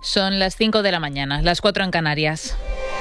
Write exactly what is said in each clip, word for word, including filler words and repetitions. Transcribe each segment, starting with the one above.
Son las cinco de la mañana, las cuatro en Canarias.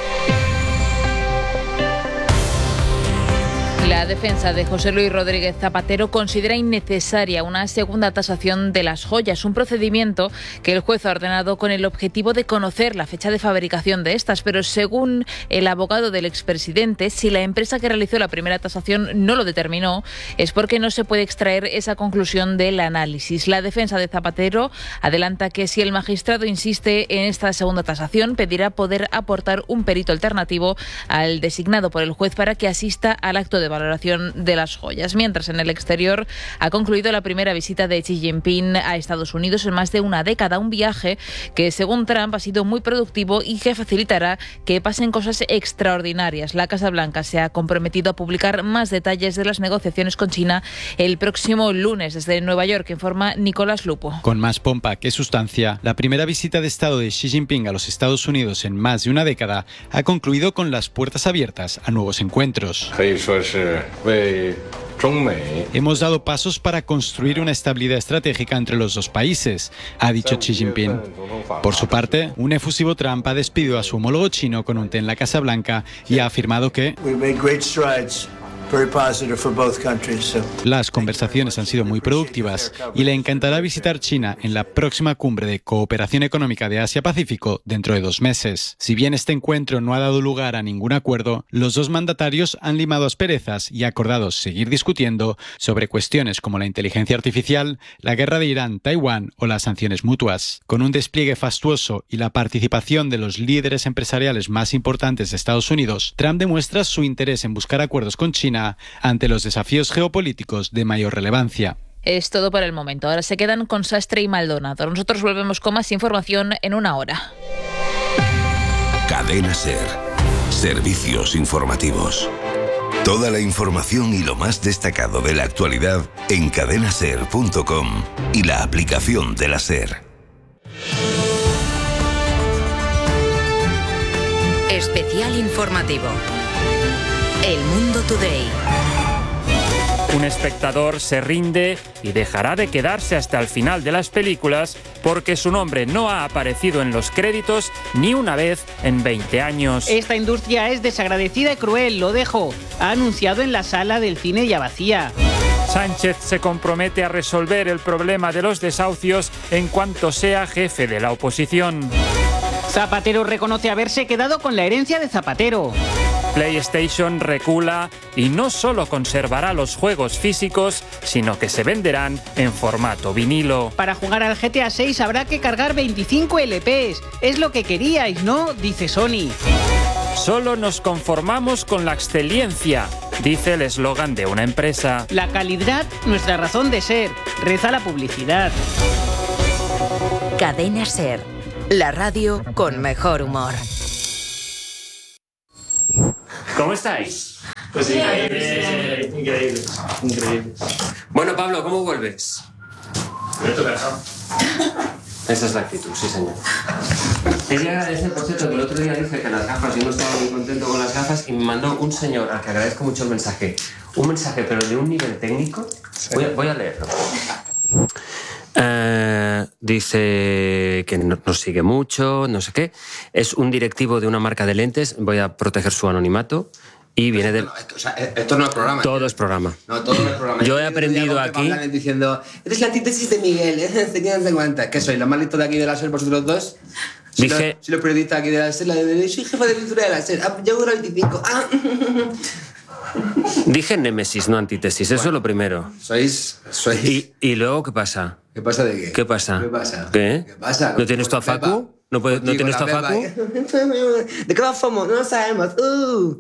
La defensa de José Luis Rodríguez Zapatero considera innecesaria una segunda tasación de las joyas, un procedimiento que el juez ha ordenado con el objetivo de conocer la fecha de fabricación de estas, pero según el abogado del expresidente, si la empresa que realizó la primera tasación no lo determinó, es porque no se puede extraer esa conclusión del análisis. La defensa de Zapatero adelanta que si el magistrado insiste en esta segunda tasación, pedirá poder aportar un perito alternativo al designado por el juez para que asista al acto de valoración de las joyas. Mientras, en el exterior ha concluido la primera visita de Xi Jinping a Estados Unidos en más de una década, un viaje que, según Trump, ha sido muy productivo y que facilitará que pasen cosas extraordinarias. La Casa Blanca se ha comprometido a publicar más detalles de las negociaciones con China el próximo lunes. Desde Nueva York, informa Nicolás Lupo. Con más pompa que sustancia, la primera visita de Estado de Xi Jinping a los Estados Unidos en más de una década ha concluido con las puertas abiertas a nuevos encuentros. Hemos dado pasos para construir una estabilidad estratégica entre los dos países, ha dicho Xi Jinping. Por su parte, un efusivo Trump ha despedido a su homólogo chino con un té en la Casa Blanca y ha afirmado que las conversaciones han sido muy productivas y le encantará visitar China en la próxima cumbre de cooperación económica de Asia-Pacífico dentro de dos meses. Si bien este encuentro no ha dado lugar a ningún acuerdo, los dos mandatarios han limado asperezas y acordado seguir discutiendo sobre cuestiones como la inteligencia artificial, la guerra de Irán, Taiwán o las sanciones mutuas. Con un despliegue fastuoso y la participación de los líderes empresariales más importantes de Estados Unidos, Trump demuestra su interés en buscar acuerdos con China ante los desafíos geopolíticticos de mayor relevancia. Es todo por el momento. Ahora se quedan con Sastre y Maldonado. Nosotros volvemos con más información en una hora. Cadena SER. Servicios informativos. Toda la información y lo más destacado de la actualidad en cadena ser punto com y la aplicación de la SER. Especial informativo. El Mundo Today. Un espectador se rinde y dejará de quedarse hasta el final de las películas porque su nombre no ha aparecido en los créditos ni una vez en veinte años. Esta industria es desagradecida y cruel, lo dejo. Ha anunciado en la sala del cine ya vacía. Sánchez se compromete a resolver el problema de los desahucios en cuanto sea jefe de la oposición. Zapatero reconoce haberse quedado con la herencia de Zapatero. PlayStation recula y no solo conservará los juegos físicos, sino que se venderán en formato vinilo. Para jugar al G T A seis habrá que cargar veinticinco L Pes. Es lo que queríais, ¿no? Dice Sony. Solo nos conformamos con la excelencia, dice el eslogan de una empresa. La calidad, nuestra razón de ser. Reza la publicidad. Cadena SER. La radio con mejor humor. ¿Cómo estáis? Pues increíble, increíble, increíble. Bueno, Pablo, ¿cómo vuelves? Me he tocado. Esa es la actitud, sí, señor. Quería agradecer, por cierto, que el otro día dije que las gafas, yo no estaba muy contento con las gafas y me mandó un señor al que agradezco mucho el mensaje. Un mensaje, pero de un nivel técnico. Sí. Voy, a, voy a leerlo. Uh, dice que no, nos sigue mucho, no sé qué. Es un directivo de una marca de lentes. Voy a proteger su anonimato. Y viene del... No, o sea, esto no es programa. Todo ¿eh? es programa. No, todo no es programa. Yo he aprendido aquí... diciendo, eres la antítesis de Miguel, ¿eh? ¿Qué soy? ¿Los más listos de aquí de la SER vosotros dos? Si Dije... Los, si los periodistas aquí de la SER, la de, soy jefa de pintura de la SER. Ah, yo duro veinticinco. Ah. Dije némesis, no antítesis. Bueno, eso es lo primero. Sois... sois... ¿Y, y luego qué pasa? ¿Qué pasa de qué? ¿Qué pasa? ¿Qué pasa? ¿Qué? ¿Qué pasa? ¿No tienes tu afacu? ¿No, puedes, ¿no tienes tu afacu? ¿De qué va FOMO? No lo sabemos. Uh.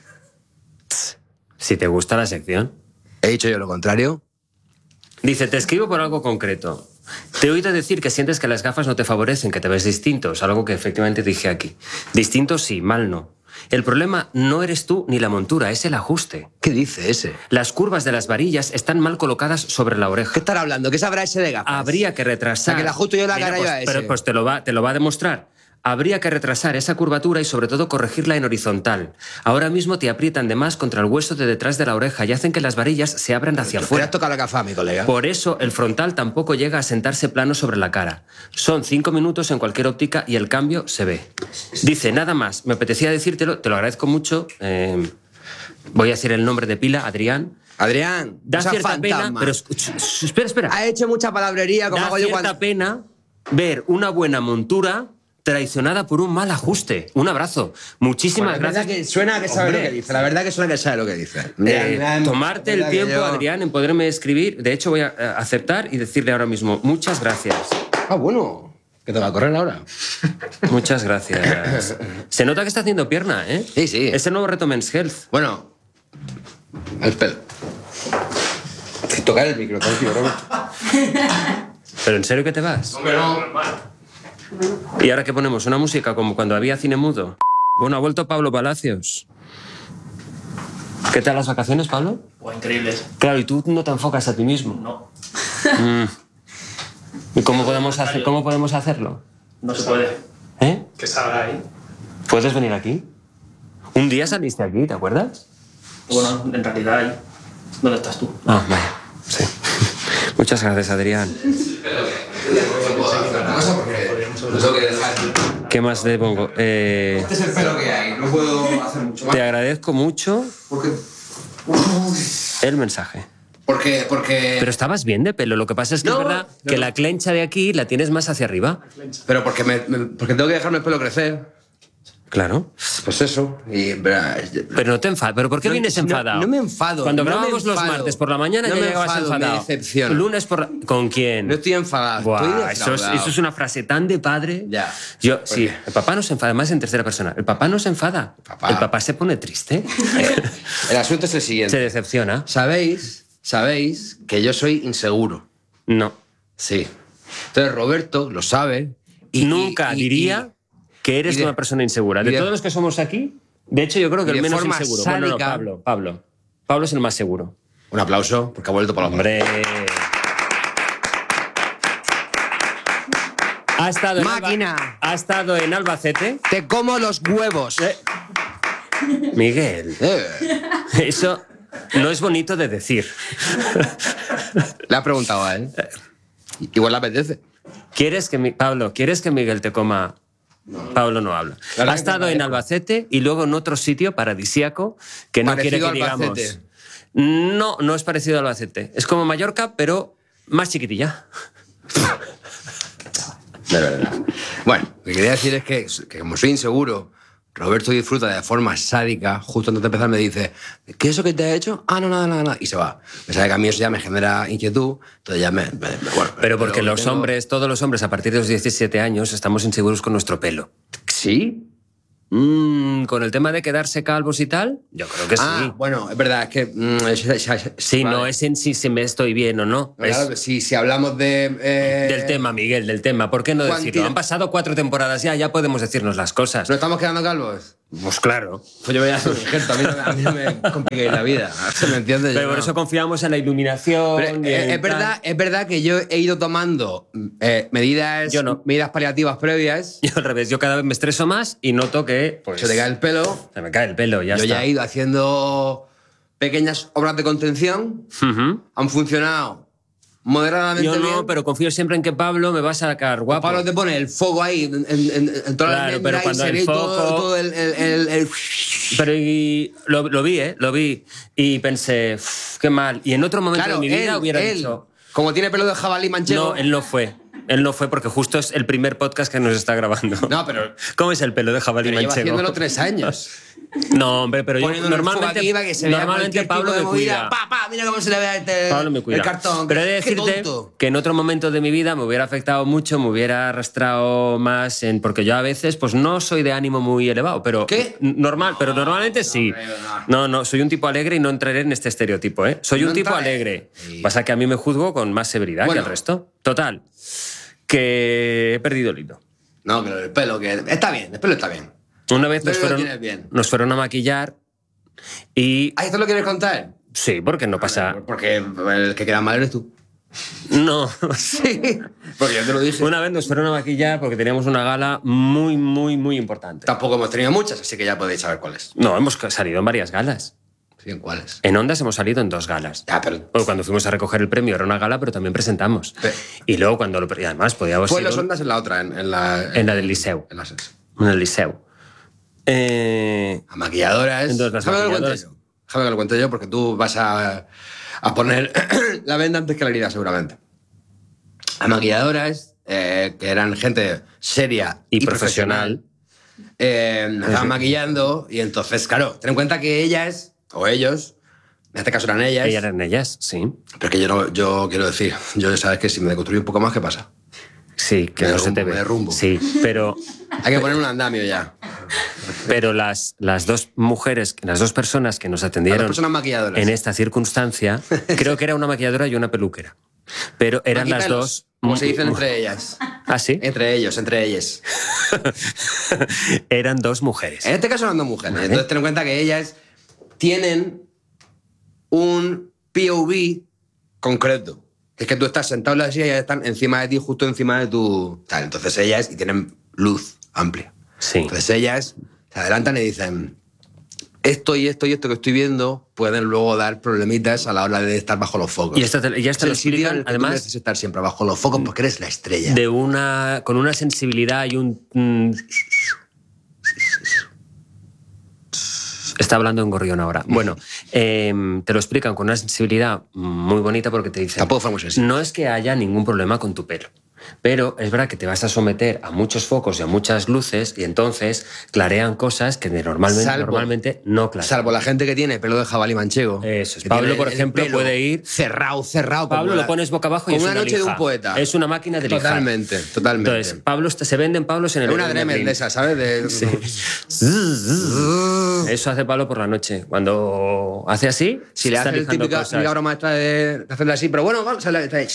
Si te gusta la sección. ¿He dicho yo lo contrario? Dice, te escribo por algo concreto. Te he oído decir que sientes que las gafas no te favorecen, que te ves distinto. Es algo que efectivamente dije aquí. Distinto sí, mal no. El problema no eres tú ni la montura, es el ajuste. ¿Qué dice ese? Las curvas de las varillas están mal colocadas sobre la oreja. ¿Qué estará hablando? ¿Qué sabrá ese de gafas? Habría que retrasar. O sea, que le ajusto yo la cara pues, yo a ese. Pero pues te lo va, te lo va a demostrar. Habría que retrasar esa curvatura y sobre todo corregirla en horizontal. Ahora mismo te aprietan de más contra el hueso de detrás de la oreja y hacen que las varillas se abran hacia afuera. ¿Te has tocado la gafa, mi colega? Por eso el frontal tampoco llega a sentarse plano sobre la cara. Son cinco minutos en cualquier óptica y el cambio se ve. Dice, nada más, me apetecía decírtelo, te lo agradezco mucho. Eh, voy a decir el nombre de pila, Adrián. Adrián, da cierta fantasma. pena, pero espera, espera. Ha hecho mucha palabrería, como da hago yo cierta cuando... pena ver una buena montura traicionada por un mal ajuste. Un abrazo. Muchísimas Bueno, gracias. Que suena que sabe Hombre, lo que dice. La verdad que suena que sabe lo que dice. Eh, tomarte el tiempo, yo... Adrián, en poderme escribir. De hecho, voy a aceptar y decirle ahora mismo muchas gracias. Ah, bueno. ¿Que te va a correr ahora? Muchas gracias. Se nota que está haciendo pierna, ¿eh? Sí, sí. Es el nuevo reto Men's Health. Bueno, al pelo. Tocar el micro, tío, Roberto. ¿Pero en serio que te vas? Hombre, no. ¿Y ahora qué ponemos? ¿Una música como cuando había cine mudo? Bueno, ha vuelto Pablo Palacios. ¿Qué tal las vacaciones, Pablo? Pues increíbles. Claro, y tú no te enfocas a ti mismo. No. Mm. ¿Y cómo podemos, hacer, cómo podemos hacerlo? No se puede. ¿Eh? Que salga ahí. ¿Puedes venir aquí? Un día saliste aquí, ¿te acuerdas? Bueno, en realidad ahí. ¿Dónde estás tú? Ah, vaya. Sí. Muchas gracias, Adrián. ¿Qué más te pongo? Eh, Este es el pelo que hay, no puedo hacer mucho más. Te agradezco mucho Porque... el mensaje. Porque, porque... Pero estabas bien de pelo. Lo que pasa es que No, es verdad no. que la clencha de aquí la tienes más hacia arriba. Pero porque, me, me- porque tengo que dejarme el pelo crecer. Claro. Pues eso. Y, verá, Pero no te enfadas. ¿Pero por qué No, vienes no, enfadado? no me enfado, Cuando no me grabamos los enfado. martes por la mañana No ya me llegabas enfado, me enfadado. decepciona. Lunes por la... ¿Con quién? no estoy enfadado, Buah, estoy eso, es, defraudado. eso es una frase tan de padre. Ya. Yo, ¿Por sí, qué? el papá no se enfada, más en tercera persona. El papá no se enfada. Papá. El papá se pone triste. El asunto es el Se siguiente. decepciona. Sabéis, sabéis que yo soy inseguro. No. Sí. Entonces Roberto lo sabe. Y, Nunca y- y- diría que eres y de- una persona insegura. y De, de- todos los que somos aquí, de hecho yo creo que y el de menos forma inseguro. Bueno, no, sádica- Pablo, Pablo. Pablo es el más seguro. Un aplauso, porque ha vuelto para la Hombre. Ha estado en Máquina. Alba- ha estado en Albacete. Te como los huevos. Miguel, Eh. eso no es bonito de decir. Le ha preguntado a él. Igual le apetece. ¿Quieres que mi... Pablo, ¿quieres que Miguel te coma? Pablo no habla. Claro Ha que estado te en parezco. Albacete y luego en otro sitio paradisíaco que no Parecido quiere que a digamos. Albacete. No, no es parecido a Albacete. Es como Mallorca, pero más chiquitilla. De verdad. Bueno, lo que quería decir es que, que como soy inseguro, Roberto disfruta de forma sádica. Justo antes de empezar me dice, ¿qué es eso que te ha hecho? Ah, no, nada, nada, nada. Y se va. Me sabe que a mí eso ya me genera inquietud. Entonces ya me... me- me- bueno, Pero porque pero los tengo- hombres, todos los hombres, a partir de los diecisiete años, estamos inseguros con nuestro pelo. ¿Sí? Mm, con el tema de quedarse calvos y tal, yo creo que Ah, sí. bueno, es verdad, es que... mm, es- es- es- Sí, vale. no es en si se me estoy bien o no. No, es claro, si, si hablamos de... eh, del tema, Miguel, del tema. ¿Por qué no Juan, decirlo? tira- Han pasado cuatro temporadas ya, ya podemos decirnos las cosas. ¿No estamos quedando calvos? Pues claro. Pues yo voy a hacer un injerto. A mí no, me- a mí no me compliquéis la vida. ¿Me entiendes? Pero Yo por no. eso confiamos en la iluminación. Pero, y eh, en es, verdad, tal. es verdad que yo he ido tomando eh, medidas, Yo no. medidas paliativas previas. Yo al revés, yo cada vez me estreso más y noto que pues, Se te cae el pelo. se me cae el pelo, ya yo está. ya he ido haciendo pequeñas obras de contención. Ujú. Han funcionado moderadamente Yo no, bien. pero confío siempre en que Pablo me va a sacar guapo. Pablo te pone el fuego ahí en, en, en, en toda Claro, la almendra pero y cuando se el ve todo, foco- todo el... el, el- el- Pero y, lo, lo vi, ¿eh? Lo vi. Y pensé, "Uf, qué mal". Y en otro momento Claro, de mi vida él, hubiera él, dicho... como tiene pelo de jabalí manchego... No, él no fue. Él no fue porque justo es el primer podcast que nos está grabando. No, pero- ¿Cómo es el pelo de jabalí pero lleva manchego? haciéndolo tres años. No, hombre, pero yo Poniéndole el fuego normalmente, aquí para que se vea normalmente cualquier Pablo tipo de me movida. cuida. Pa, pa, mira cómo se le ve este- Pablo me cuida. el cartón. Pero he de Qué decirte tonto. que en otro momento de mi vida me hubiera afectado mucho, me hubiera arrastrado más, en, porque yo a veces pues no soy de ánimo muy elevado, pero ¿Qué? n- normal, pero normalmente sí. No, no, soy un tipo alegre y no entraré en este estereotipo, ¿eh? Soy No un tipo entraré. alegre. Sí. Pasa que a mí me juzgo con más severidad Bueno. que el resto. Total, que he perdido el hilo. No, pero el pelo, que está bien, el pelo está bien. Una vez nos Pero lo fueron, tienes bien. nos fueron a maquillar y... ¿Ah, esto lo quieres contar? Sí, porque no pasa... Porque el que queda mal eres tú. No, sí. Porque yo te lo dije. Una vez nos fueron a maquillar porque teníamos una gala muy, muy, muy importante. Tampoco hemos tenido muchas, así que ya podéis saber cuáles. No, hemos salido en varias galas. Sí, ¿en cuáles? En Ondas hemos salido en dos galas. Ya, pero... Bueno, cuando fuimos a recoger el premio era una gala, pero también presentamos. Pero... Y luego cuando lo... Y además podíamos... Fue en las Ondas en la otra, en, en la... En, en la del Liceu. En la En el Liceu. Eh... A maquilladoras... Entonces, las Déjame maquilladoras... que lo cuente yo. Déjame que lo cuente yo, porque tú vas a, a poner la venda antes que la herida, seguramente. A maquilladoras, eh, que eran gente seria y, y profesional, profesional eh, me estaban maquillando y entonces, claro, ten en cuenta que ellas, o ellos, en este caso eran ellas... Ellas eran ellas, sí. Pero que yo, no, yo quiero decir, yo sabes que si me deconstruyo un poco más, ¿qué pasa? Sí, que me no derrumbo, se te ve. Me derrumbo. Sí, pero... Hay que poner un andamio ya. Pero las, las dos mujeres, las dos personas que nos atendieron las dos personas maquilladoras en esta circunstancia, creo que era una maquilladora y una peluquera. Pero eran las dos... Como se dicen entre ellas. ¿Ah, sí? Entre ellos, entre ellas. Eran dos mujeres. En este caso eran dos mujeres. Vale. Entonces ten en cuenta que ellas tienen un P O V concreto. Es que tú estás sentado en la silla y ellas están encima de ti, justo encima de tu... Tal. Entonces ellas, y tienen luz amplia. Sí. Entonces ellas se adelantan y dicen... Esto y esto y esto que estoy viendo pueden luego dar problemitas a la hora de estar bajo los focos. Y esto te, ya te lo explican, además... Necesitas estar siempre bajo los focos porque eres la estrella. De una, con una sensibilidad y un... Mm, está hablando en gorrión ahora. Bueno, eh, te lo explican con una sensibilidad muy bonita porque te dicen... Tampoco fue muy sensible. No es que haya ningún problema con tu pelo. Pero es verdad que te vas a someter a muchos focos y a muchas luces y entonces clarean cosas que de normalmente, salvo, normalmente no clarean. Salvo la gente que tiene pelo de jabalí manchego. Eso es. Pablo, por ejemplo, puede ir... Cerrado, cerrado. Pablo la, lo pones boca abajo y es una, una noche lija. de un poeta. Es una máquina de lijar. Totalmente, totalmente. Entonces, Pablo, se venden Pablos en el... Es una Dremel de esa, ¿sabes? De... Sí. Eso hace Pablo por la noche. Cuando hace así, si le hace el típica, típica broma esta de hacerle así, pero bueno, vamos a le... te,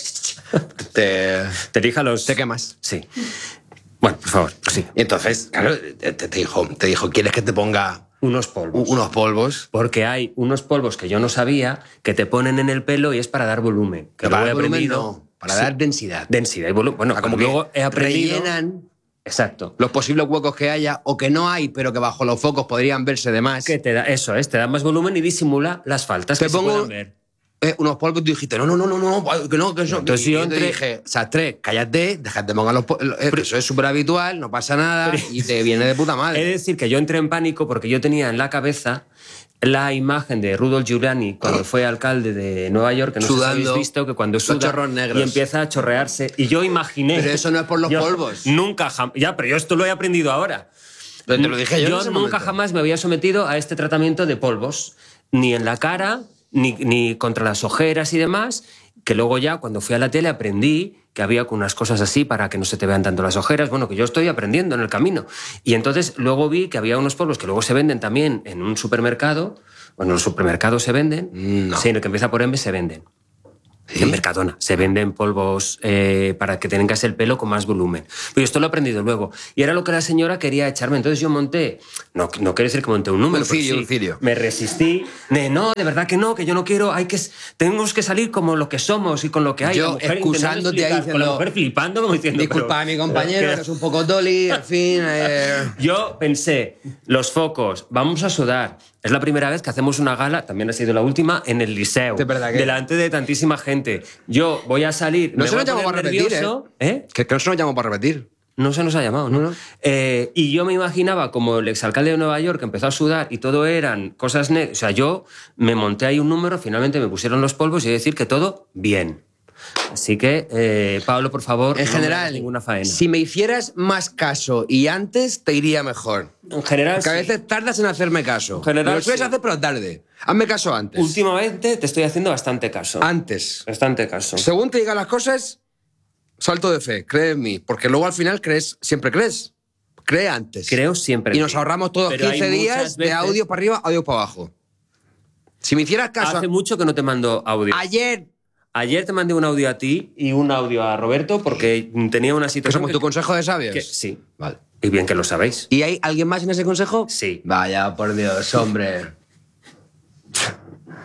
te lija los... Te quemas. Sí. Bueno, por favor, sí. Y entonces, claro, te, te, dijo, te dijo, ¿quieres que te ponga unos polvos? Unos polvos. Porque hay unos polvos que yo no sabía que te ponen en el pelo y es para dar volumen. Que para luego dar he aprendido. Volumen, no, para sí. dar densidad. Densidad y volumen. Bueno, o sea, como luego que he aprendido. Rellenan. Exacto. Los posibles huecos que haya o que no hay, pero que bajo los focos podrían verse de más. Que te da, eso es, te da más volumen y disimula las faltas te que pongo, se puedan ver. Eh, unos polvos y tú dijiste, no, no, no, no, no, que no, que eso. Entonces y, yo y entre... te dije, Sastre, cállate, déjate pongan los polvos. Eh, eso es súper habitual, no pasa nada pero... y te viene de puta madre. He de decir que yo entré en pánico porque yo tenía en la cabeza la imagen de Rudolph Giuliani cuando fue alcalde de Nueva York, que no Sudando, sé si habéis visto, que cuando suda y empieza a chorrearse. Y yo imaginé... Pero eso no es por los yo, polvos. Nunca jamás... Ya, pero yo esto lo he aprendido ahora. Pero te lo dije yo Yo en ese nunca momento. jamás me había sometido a este tratamiento de polvos, ni en la cara, ni, ni contra las ojeras y demás, que luego ya cuando fui a la tele aprendí que había unas cosas así para que no se te vean tanto las ojeras, bueno, que yo estoy aprendiendo en el camino. Y entonces luego vi que había unos polvos que luego se venden también en un supermercado. Bueno, en los supermercados se venden. No. Sí, en el que empieza por M se venden. ¿Sí? En Mercadona se venden polvos eh, para que tengas el pelo con más volumen. Pero esto lo he aprendido luego. Y era lo que la señora quería echarme. Entonces yo monté, no, no quiere decir que monté un número, un cirio, sí, un cirio. Me resistí. De, no, de verdad que no, que yo no quiero, hay que, tenemos que salir como lo que somos y con lo que hay. Yo la mujer excusándote explicar, ahí diciendo, con la mujer flipando como diciendo... Disculpa a mi compañero, pero, que es un poco dolly, en fin... Eh... Yo pensé, los focos, vamos a sudar. Es la primera vez que hacemos una gala, también ha sido la última, en el Liceu. ¿De verdad que? Delante de tantísima gente. Yo voy a salir... No me se nos voy a llamó poner para repetir, nervioso, ¿eh? ¿eh? Que, que no se nos llamó para repetir. No se nos ha llamado, ¿no? No, no. Eh, y yo me imaginaba como el exalcalde de Nueva York que empezó a sudar y todo eran cosas negras. O sea, yo me monté ahí un número, finalmente me pusieron los polvos y he de decir que todo bien. Así que, eh, Pablo, por favor, en no general, me hagas ninguna faena. Si me hicieras más caso y antes, te iría mejor. En general, Porque a sí. veces tardas en hacerme caso. En general, me lo sueles sí. hacer, pero tarde. Hazme caso antes. Últimamente te estoy haciendo bastante caso. Antes. Bastante caso. Según te digan las cosas, salto de fe, cree en mí. Porque luego al final crees, siempre crees. Cree antes. Creo siempre. Y nos ahorramos todos Pero quince hay días muchas de veces- audio para arriba, audio para abajo. Si me hicieras caso... Hace mucho que no te mando audio. Ayer... Ayer te mandé un audio a ti y un audio a Roberto porque tenía una ¿Que situación... somos que- tu consejo de sabios? que- sí. Vale. Y bien que lo sabéis. ¿Y hay alguien más en ese consejo? Sí. Vaya, por Dios, hombre.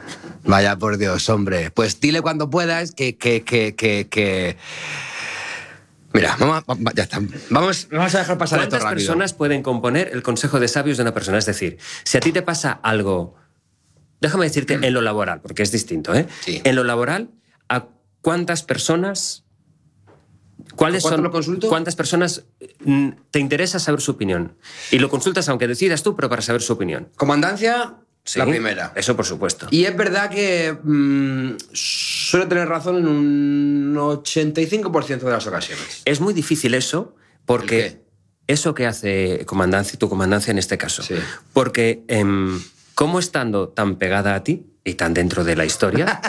Vaya por Dios, hombre. Pues dile cuando puedas que... que, que, que, que... Mira, vamos a, ya está. Vamos, vamos a dejar pasar esto rápido. ¿Cuántas personas pueden componer el consejo de sabios de una persona? Es decir, si a ti te pasa algo... Déjame decirte en lo laboral, porque es distinto, ¿eh? Sí. En lo laboral, ¿a cuántas personas... ¿Cuáles son, lo consulto? ¿Cuántas personas mm, te interesa saber su opinión? Y lo consultas aunque decidas tú, pero para saber su opinión. Comandancia, Sí, la primera. Eso por supuesto. Y es verdad que mmm, suele tener razón en un ochenta y cinco por ciento de las ocasiones. Es muy difícil eso, porque eso que hace comandancia, tu comandancia en este caso. Sí. Porque eh, ¿cómo estando tan pegada a ti y tan dentro de la historia,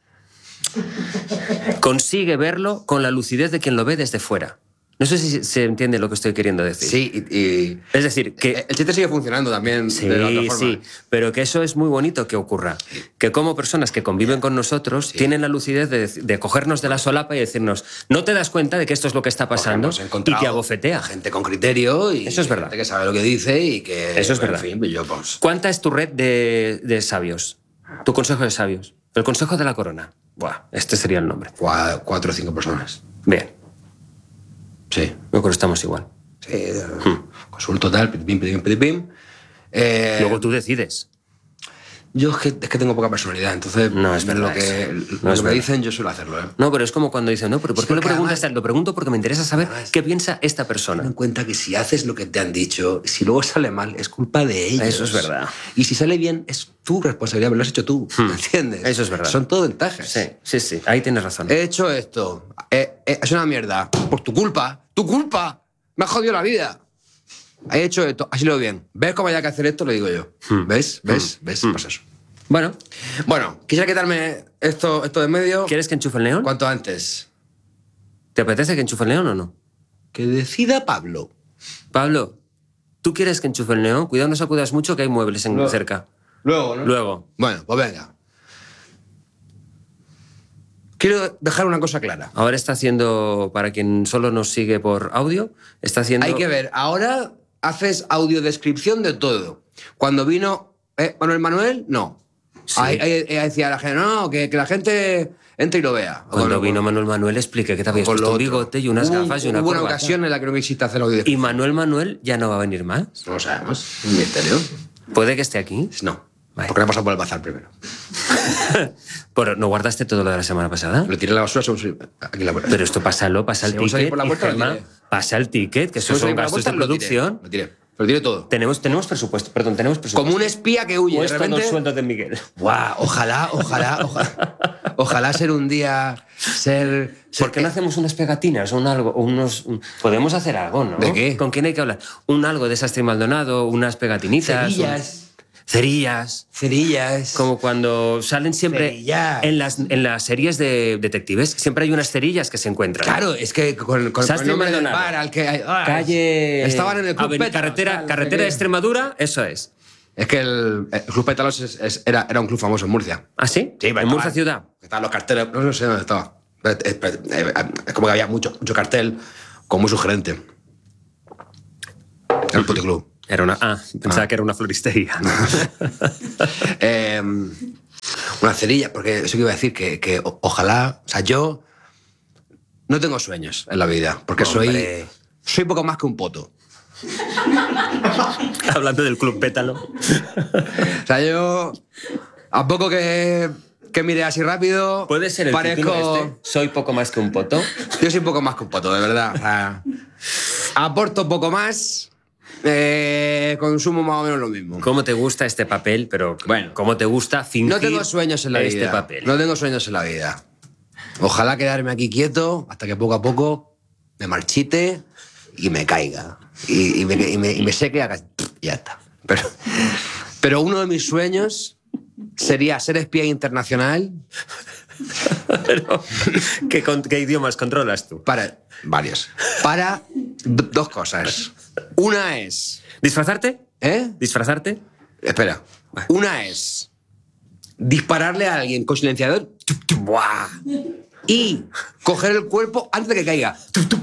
consigue verlo con la lucidez de quien lo ve desde fuera? No sé si se entiende lo que estoy queriendo decir. Sí, y, y es decir, que... El chiste sigue funcionando también Sí, de la otra forma. sí, pero que eso es muy bonito que ocurra. Sí. Que como personas que conviven con nosotros sí. tienen la lucidez de, de cogernos de la solapa y decirnos, no te das cuenta de que esto es lo que está pasando y te abofetea. Gente con criterio y eso es verdad. Gente que sabe lo que dice y que... Eso es bueno, verdad. En fin, yo, pues... ¿Cuánta es tu red de, de sabios? Tu consejo de sabios. El consejo de la corona. Buah, este sería el nombre. Cuatro o cinco personas. Bien. Sí. Yo creo que estamos igual. Sí. Hmm. Consulto tal, pim, pim, pim, pim. Eh, Luego tú decides. Yo es que, es que tengo poca personalidad, entonces no, es verdad, lo que, no lo es que me verdad. dicen yo suelo hacerlo. ¿eh? No, pero es como cuando dicen, no, pero ¿por sí, qué lo preguntas? Además, lo pregunto porque me interesa saber además, qué piensa esta persona. Ten en cuenta que si haces lo que te han dicho, si luego sale mal, es culpa de ellos. Eso es verdad. Y si sale bien, es tu responsabilidad, me lo has hecho tú, hmm. ¿me entiendes? Eso es verdad. Son todo ventajas. Sí, sí, sí, ahí tienes razón. He hecho esto, eh, eh, es una mierda, por tu culpa, tu culpa, me has jodido la vida. He hecho esto, así lo veo bien. ¿Ves cómo hay que hacer esto? Lo digo yo. Hmm. ¿Ves? ¿Ves? Hmm. ¿Ves? Hmm. Pues eso. Bueno. Bueno, quisiera quitarme esto, esto de en medio. ¿Quieres que enchufe el neón? Cuanto antes. ¿Te apetece que enchufe el neón o no? Que decida Pablo. Pablo, ¿tú quieres que enchufe el neón? Cuidado, no sacudas mucho que hay muebles en luego, cerca. Luego, ¿no? Luego. Bueno, pues venga. Quiero dejar una cosa clara. Ahora está haciendo, para quien solo nos sigue por audio, está haciendo... Hay que ver, ahora haces audiodescripción de todo. Cuando vino eh, Manuel Manuel, no. Sí. Ahí, ahí, ahí decía la gente, no, que, que la gente entre y lo vea. Cuando bueno, vino Manuel Manuel, explique que te habías puesto un bigote y unas hubo, gafas y una hubo una corbata. ocasión en la que no me hiciste hacer audiodescripción. ¿Y Manuel Manuel ya no va a venir más? No lo sabemos, un misterio. ¿Puede que esté aquí? No, vale. Porque no pasa por el bazar primero. ¿Pero no guardaste todo lo de la semana pasada? Lo tiré a la basura, somos aquí en la puerta. Pero esto pásalo, pasa el si ticket. ticket, Por la puerta, y Gemma, pasa el ticket, que eso son gastos de producción. Lo tiré, lo tiré. Lo tiré todo. Tenemos, tenemos presupuesto, perdón, tenemos presupuesto. Como un espía que huye. O de es repente... todo el sueldo de Miguel. Guau, ojalá, ojalá, ojalá. Ojalá ser un día, ser... ser ¿Por qué no hacemos unas pegatinas o un algo? O unos, un... Podemos hacer algo, ¿no? ¿De qué? ¿Con quién hay que hablar? Un algo de Sastre y Maldonado, unas pegatinitas. Cerillas. Un... Cerillas. Cerillas. Como cuando salen siempre en las, en las series de detectives, siempre hay unas cerillas que se encuentran. Claro, es que con, con el nombre del bar al que... Hay, ah, calle... Estaban en el Club Pétalos. Carretera, tal, carretera no de Extremadura, eso es. Es que el, el Club Pétalos es, es, era, era un club famoso en Murcia. ¿Ah, sí? Sí, ¿En Murcia ciudad? Estaban los carteles, no sé dónde estaba. Es, es, es como que había mucho, mucho cartel, como muy sugerente. Era un puticlub. Era una... Ah, pensaba ah. que era una floristería. eh, una cerilla, porque eso que iba a decir, que, que o, ojalá... O sea, yo no tengo sueños en la vida, porque Hombre. soy soy poco más que un poto. Hablando del Club Pétalo. O sea, yo... A poco que, que mire así rápido... ¿Puede ser el parezco... título este? ¿Soy poco más que un poto? Yo soy poco más que un poto, de verdad. O sea, aporto poco más... Eh, consumo más o menos lo mismo. ¿Cómo te gusta este papel? Pero bueno, ¿cómo te gusta fingir No tengo sueños en la este vida. papel? No tengo sueños en la vida. Ojalá quedarme aquí quieto hasta que poco a poco me marchite y me caiga. Y, y, me, y, me, y me seque y haga... Y ya está. Pero, pero uno de mis sueños sería ser espía internacional. Pero, ¿qué, ¿Qué idiomas controlas tú? Para... Varios. Para d- dos cosas. Una es... ¿Disfrazarte? ¿Eh? ¿Disfrazarte? Espera. Una es dispararle a alguien con silenciador. ¡Buah! Y coger el cuerpo antes de que caiga.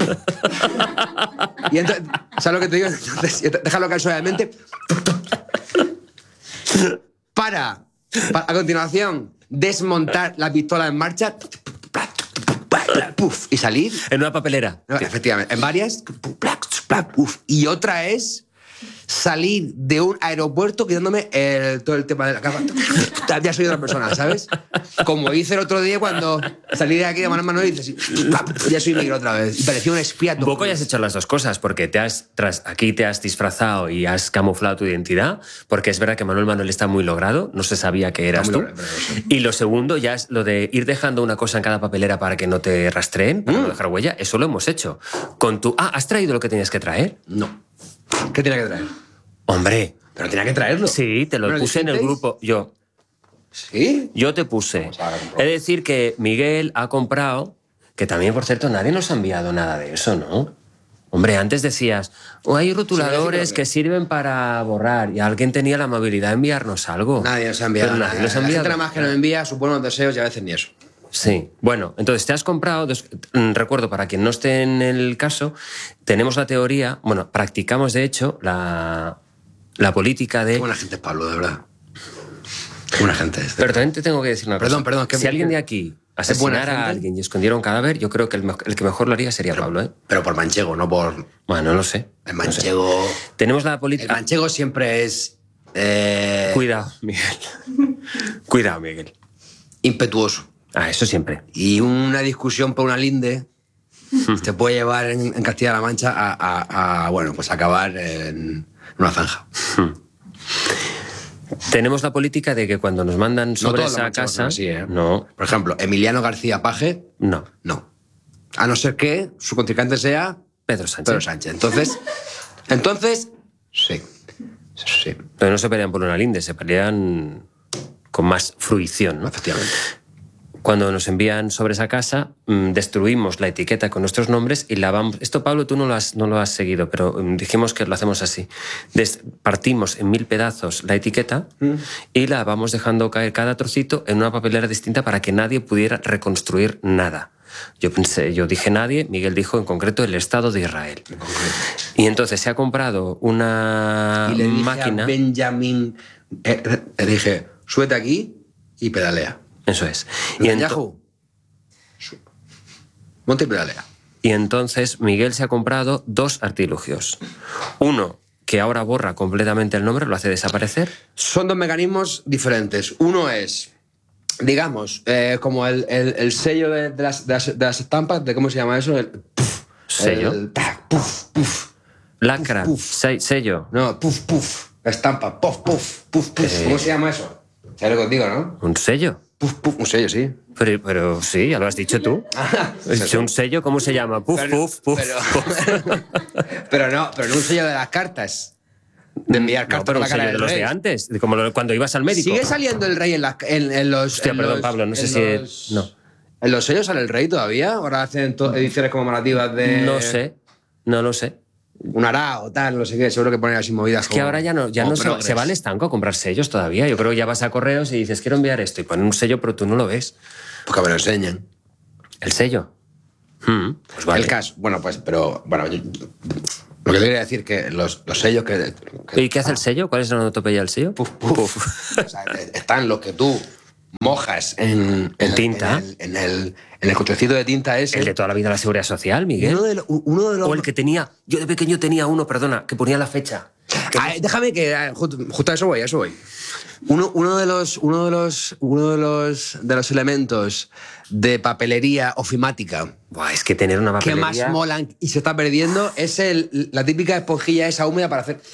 Y entonces, ¿sabes lo que te digo? Entonces, déjalo caer suavemente. Para, para, a continuación, desmontar la pistola en marcha puff, y salir. En una papelera. No, efectivamente, en varias. Puff, y otra es salir de un aeropuerto quitándome el, todo el tema de la capa. Ya soy otra persona, ¿sabes? Como hice el otro día cuando salí de aquí de Manuel Manuel y dices, ya soy Miguel otra vez. Y parecía un espía. Un poco ya has hecho las dos cosas, porque te has, tras, aquí te has disfrazado y has camuflado tu identidad, porque es verdad que Manuel Manuel está muy logrado, no se sabía que eras tú. Logrado, sí. Y lo segundo ya es lo de ir dejando una cosa en cada papelera para que no te rastreen, para mm. no dejar huella. Eso lo hemos hecho. Con tu... Ah, ¿has traído lo que tenías que traer? No. ¿Qué tenía que traer? Hombre. Pero tenía que traerlo. Sí, te lo puse en el grupo. Yo. ¿Sí? Yo te puse. Es decir, que Miguel ha comprado, que también, por cierto, nadie nos ha enviado nada de eso, ¿no? Hombre, antes decías, oh, hay rotuladores sí, que sirven para borrar, y alguien tenía la amabilidad de enviarnos algo. Nadie nos ha enviado Pero nada. Nadie nos ha enviado. La gente nada más que nos envía sus buenos deseos y a veces ni eso. Sí, bueno, entonces te has comprado, recuerdo, para quien no esté en el caso, tenemos la teoría, bueno, practicamos de hecho la, la política de... Qué buena gente es Pablo, de verdad. Buena gente es. Pero también te tengo que decir una perdón, cosa. Perdón, perdón. Si alguien de aquí asesinara a alguien y escondiera un cadáver, yo creo que el, el que mejor lo haría sería pero, Pablo, ¿eh? Pero por manchego, no por... Bueno, no lo sé. El manchego... No sé. Tenemos la política... El manchego siempre es... Eh... Cuidado, Miguel. Cuidado, Miguel. Impetuoso. Ah, eso siempre. Y una discusión por una linde te puede llevar en, en Castilla-La Mancha a, a, a, bueno, pues acabar en una zanja. Tenemos la política de que cuando nos mandan sobres no a casa... Así, ¿eh? No. Por ejemplo, Emiliano García Paje... No. No. A no ser que su contrincante sea... Pedro Sánchez. Pedro Sánchez. Entonces, entonces sí. Sí. Pero no se pelean por una linde, se pelean con más fruición, ¿no? Efectivamente. Cuando nos envían sobres a casa, mmm, destruimos la etiqueta con nuestros nombres y la vamos... Esto, Pablo, tú no lo has, no lo has seguido, pero um, dijimos que lo hacemos así. Des... Partimos en mil pedazos la etiqueta mm. y la vamos dejando caer cada trocito en una papelera distinta para que nadie pudiera reconstruir nada. Yo pensé, yo dije nadie, Miguel dijo en concreto el Estado de Israel. Y entonces se ha comprado una y le dije máquina... a Benjamin, eh, le dije, súbete aquí y pedalea. Eso es. Y ento... monte y pedalea. Y entonces Miguel se ha comprado dos artilugios. Uno que ahora borra completamente el nombre, lo hace desaparecer. Son dos mecanismos diferentes. Uno es, digamos, eh, como el, el, el sello de, de, las, de, las, de las estampas, de ¿cómo se llama eso? El puff, sello. El, puff, puff. Lacra. Puff, Se, sello. No, puff, puff. Estampa. Puff, puff, puff, puff. Eh... ¿Cómo se llama eso? ¿Sabes lo que os digo, no? Un sello. Puf, puf, un sello, sí. Pero, pero sí, ya lo has dicho tú. ¿Es un sello? ¿Cómo se llama? Puf, pero, puf, puf. Pero, puf. pero no, pero no un sello de las cartas. De enviar cartas. No, pero un sello de los rey. de antes, como lo, cuando ibas al médico. ¿Sigue saliendo el rey en, la, en, en los... Hostia, en perdón, los, Pablo, no sé si... Los, no. ¿En los sellos sale el rey todavía? ¿Ahora hacen ediciones conmemorativas de...? No sé, no lo sé. Un arao o tal, no sé qué, seguro que ponen así movidas. Es que como, ahora ya no, ya no se, se va al estanco a comprar sellos todavía. Yo creo que ya vas a correos y dices, quiero enviar esto, y ponen un sello, pero tú no lo ves. Pues que me lo enseñen. ¿El sello? Hmm, pues vale. El caso, bueno, pues, pero, bueno, yo, lo que te quería decir que los, los sellos que, que... ¿Y qué hace el sello? ¿Cuál es la onomatopeya del sello? Puf, puf. Puf. O sea, están los que tú mojas en, en tinta. En el, en el, en el cochecito de tinta ese. El de toda la vida de la Seguridad Social, Miguel. Uno de, lo, uno de los... O el que tenía... Yo de pequeño tenía uno, perdona, que ponía la fecha. Ah, déjame que... Justo, justo a eso voy, a eso voy. Uno, uno, de los, uno, de los, uno de los de los elementos de papelería ofimática... Buah, es que tener una papelería... que más molan y se está perdiendo es el, la típica esponjilla esa húmeda para hacer...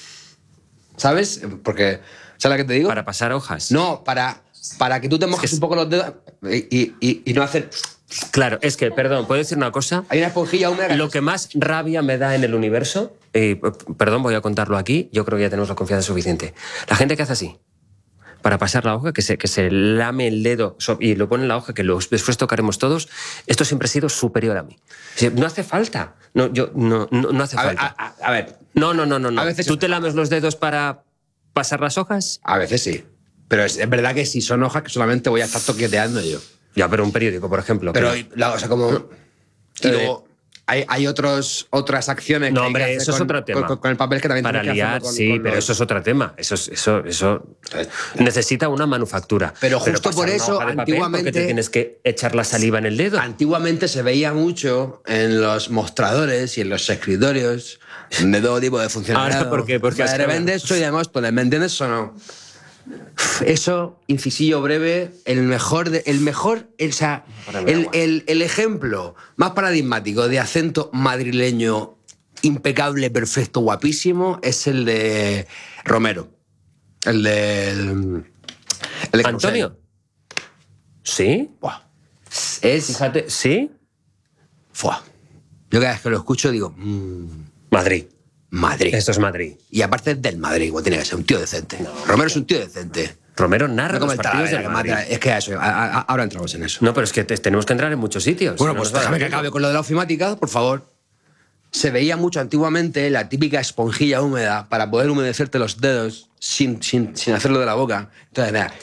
¿Sabes? Porque... ¿Sabes lo que te digo? Para pasar hojas. No, para... Para que tú te mojes es que... un poco los dedos y, y, y no hacer... Claro, es que, perdón, ¿puedo decir una cosa? Hay una esponjilla húmeda... Que... Lo que más rabia me da en el universo, eh, perdón, voy a contarlo aquí, yo creo que ya tenemos la confianza suficiente. La gente que hace así, para pasar la hoja, que se, que se lame el dedo y lo pone en la hoja, que lo, después tocaremos todos, esto siempre ha sido superior a mí. No hace falta. No, yo, no, no, no hace a falta. Ver, a, a, a ver... No, no, no, no. no. A veces... ¿Tú te lames los dedos para pasar las hojas? A veces sí. Pero es, es verdad que si son hojas que solamente voy a estar toqueteando yo. Ya, pero un periódico, por ejemplo. Pero, la, o sea, como... Y luego, hay, hay otros, otras acciones no, que hombre, hay que hacer eso con, es otro tema. Con, con el papel que también para tienes que liar, hacerlo con, sí, con pero los... eso es otro tema. Eso, es- eso, eso necesita una manufactura. Pero justo pasar por una eso, hoja de papel, antiguamente- porque te tienes que echar la saliva en el dedo. Antiguamente se veía mucho en los mostradores y en los escritorios de todo tipo de funcionariado. Ahora, ¿por qué? Porque de has repente soy de Móstoles, ¿me entiendes o no? Eso, incisillo breve, el mejor, de- el mejor, el, o sea, el, el- el ejemplo más paradigmático de acento madrileño impecable, perfecto, guapísimo, es el de Romero. El de... El, el de ¿Antonio? ¿Sí? Buah. Es... Fíjate, ¿sí? Fua. Yo cada vez que lo escucho digo... mmm, Madrid. Madrid. Esto es Madrid. Y aparte es del Madrid, como tiene que ser, un tío decente. Romero es un tío decente. Romero narra No como los el partidos Talavera, del que Madrid. mata- Es que eso, a- a- ahora entramos en eso. No, pero es que te- tenemos que entrar en muchos sitios. Bueno, Si no pues nos va a déjame que dar acabe tiempo. con lo de la ofimática, por favor. Se veía mucho antiguamente la típica esponjilla húmeda para poder humedecerte los dedos sin, sin, sin hacerlo de la boca. Entonces, mira.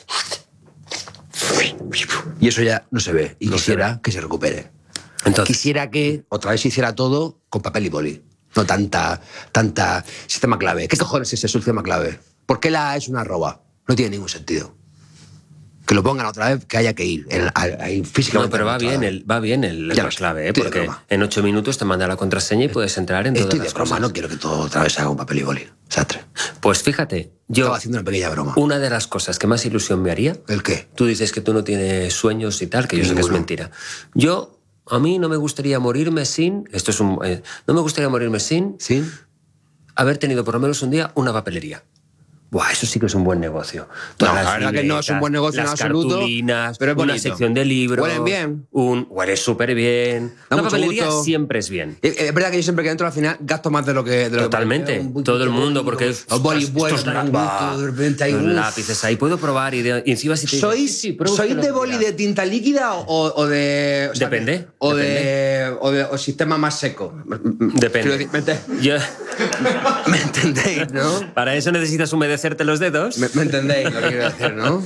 Y eso ya no se ve. Y No se quisiera que se recupere. Entonces, Quisiera que otra vez se hiciera todo con papel y boli. No tanta, tanta sistema clave. ¿Qué cojones es ese sistema clave? ¿Por qué la A es una arroba? No tiene ningún sentido. Que lo pongan otra vez, que haya que ir. En, ahí, físicamente. no, pero va bien el, va bien el, Ya la lo sé, clave, ¿eh? estoy de Porque broma. en ocho minutos te manda la contraseña y puedes entrar en todas Estoy de las broma, cosas. no quiero que todo otra vez se haga un papel y boli. Sastre. Pues fíjate, yo... Estaba haciendo una pequeña broma. Una de las cosas que más ilusión me haría... ¿El qué? Tú dices que tú no tienes sueños y tal, que yo sé que es Ninguno. mentira. Yo, a mí no me gustaría morirme sin... Esto es un... eh, no me gustaría morirme sin... ¿Sí? Haber tenido por lo menos un día una papelería. Buah, eso sí que es un buen negocio. Todas No, las la verdad que no es un buen negocio en las absoluto, cartulinas, pero es una bonito. sección de libros. Huelen bien. Un, huele súper bien. Da Una mucho papelería gusto. siempre es bien. Es es verdad que yo siempre que entro al final gasto más de lo que... De lo Totalmente. Que un Todo el poquito mundo, de- porque... Los bolis ostras, buenos, estos dan un lápices, gusto, de repente hay... los uf. lápices ahí. Puedo probar y, de, y encima si te dices, ¿Sois, sí, sí, prueba ¿sois usted de lo boli mira. de tinta líquida o, o de... o sea, Depende, O depende. de... O de o sistema más seco. Depende. Quiero decir, ¿me, ente- Yo- me entendéis, no? para eso necesitas humedecerte los dedos. ¿Me, me entendéis lo que quiero decir, no?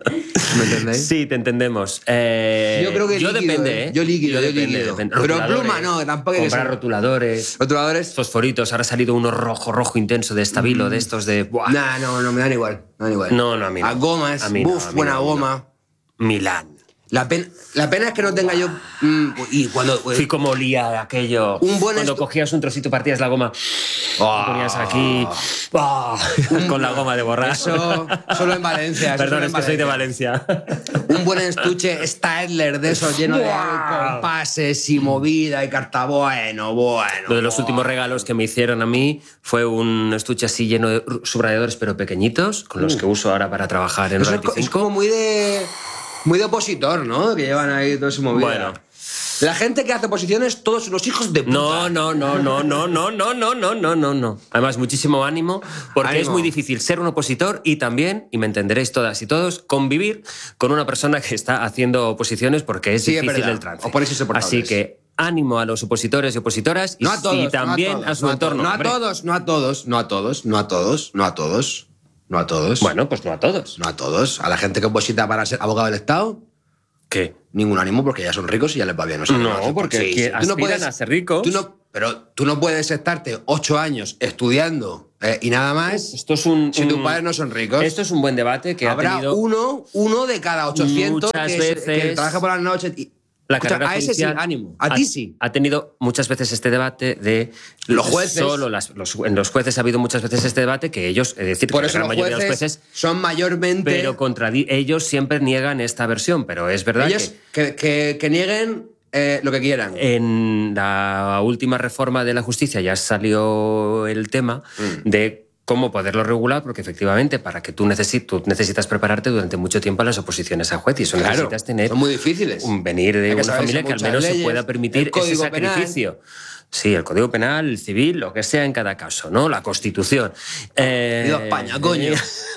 ¿Me entendéis? Sí, te entendemos. Eh, Yo creo que yo líquido, depende, ¿eh? ¿eh? Yo líquido, yo depende, líquido. depende. Pero Rotuladores, pluma no, tampoco hay que comprar ser- rotuladores, ¿Rotuladores? fosforitos. Ahora ha salido uno rojo, rojo intenso de Estabilo, de estos de... ¡buah! Nah, no, no, me dan igual. Me dan igual. No, no, a mí no. A gomas, A mí no, buf, a mí buena no, a mí no. goma. Milán. La, pen- la pena es que no tenga yo... mm, y cuando... Fui como olía aquello. Un buen Cuando estu- cogías un trocito, partías la goma, Ah. lo ponías aquí, ¡ah! con la goma de borrar. Eso solo en Valencia. eso Perdón, solo es en que soy de Valencia. Valencia. Un buen estuche Stadler de esos lleno de compases y movida y carta. Bueno, bueno. Uno de los últimos regalos que me hicieron a mí fue un estuche así lleno de subrayadores, pero pequeñitos, con los que uso ahora para trabajar en Eso es, co- noventa y es como cinco. muy de... Muy de opositor, ¿no? Que llevan ahí todo ese movida. Bueno. La gente que hace oposiciones, todos unos hijos de puta. No, no, no, no, no, no, no, no, no, no, no, no. Además, muchísimo ánimo, porque Ánimo. es muy difícil ser un opositor y también, y me entenderéis todas y todos, convivir con una persona que está haciendo oposiciones porque es Sí, es difícil verdad. el trance. Oponerse insoportables. Así que ánimo a los opositores y opositoras y, No a todos, y no a también todos, a su no entorno. No a hombre. todos, no a todos, no a todos, no a todos, no a todos, no a todos. Bueno, pues no a todos. No a todos. A la gente que oposita para ser abogado del Estado, ¿Qué? ningún ánimo porque ya son ricos y ya les va bien. O sea, No, hacen- porque sí, que sí. Tú no aspiran puedes- a ser ricos. tú no- pero tú no puedes estarte ocho años estudiando eh, y nada más Esto es un, si tus un- padres no son ricos. Esto es un buen debate que Habrá ha tenido uno, uno de cada ochocientos muchas que, veces se- que trabaja por las noches. Y, la Escucha, carrera a ese sí, judicial ánimo. A ha- ti sí. Ha tenido muchas veces este debate de Los jueces. Solo las, los, en los jueces ha habido muchas veces este debate que ellos, es decir, Por que eso la gran los mayoría jueces, de los jueces, son mayormente... pero contra ellos siempre niegan esta versión, pero es verdad ellos que que, que, que nieguen eh, lo que quieran. en la última reforma de la justicia ya salió el tema Mm. de cómo poderlo regular, porque efectivamente para que tú, necesi- tú necesitas prepararte durante mucho tiempo a las oposiciones a juez y eso Claro, necesitas tener son muy difíciles. un venir de Hay que una saberse familia que al muchas menos se leyes, pueda permitir el Código ese Penal. sacrificio. Sí, el Código Penal, el civil, lo que sea en cada caso, ¿no? La Constitución. Eh, Viva España, coño.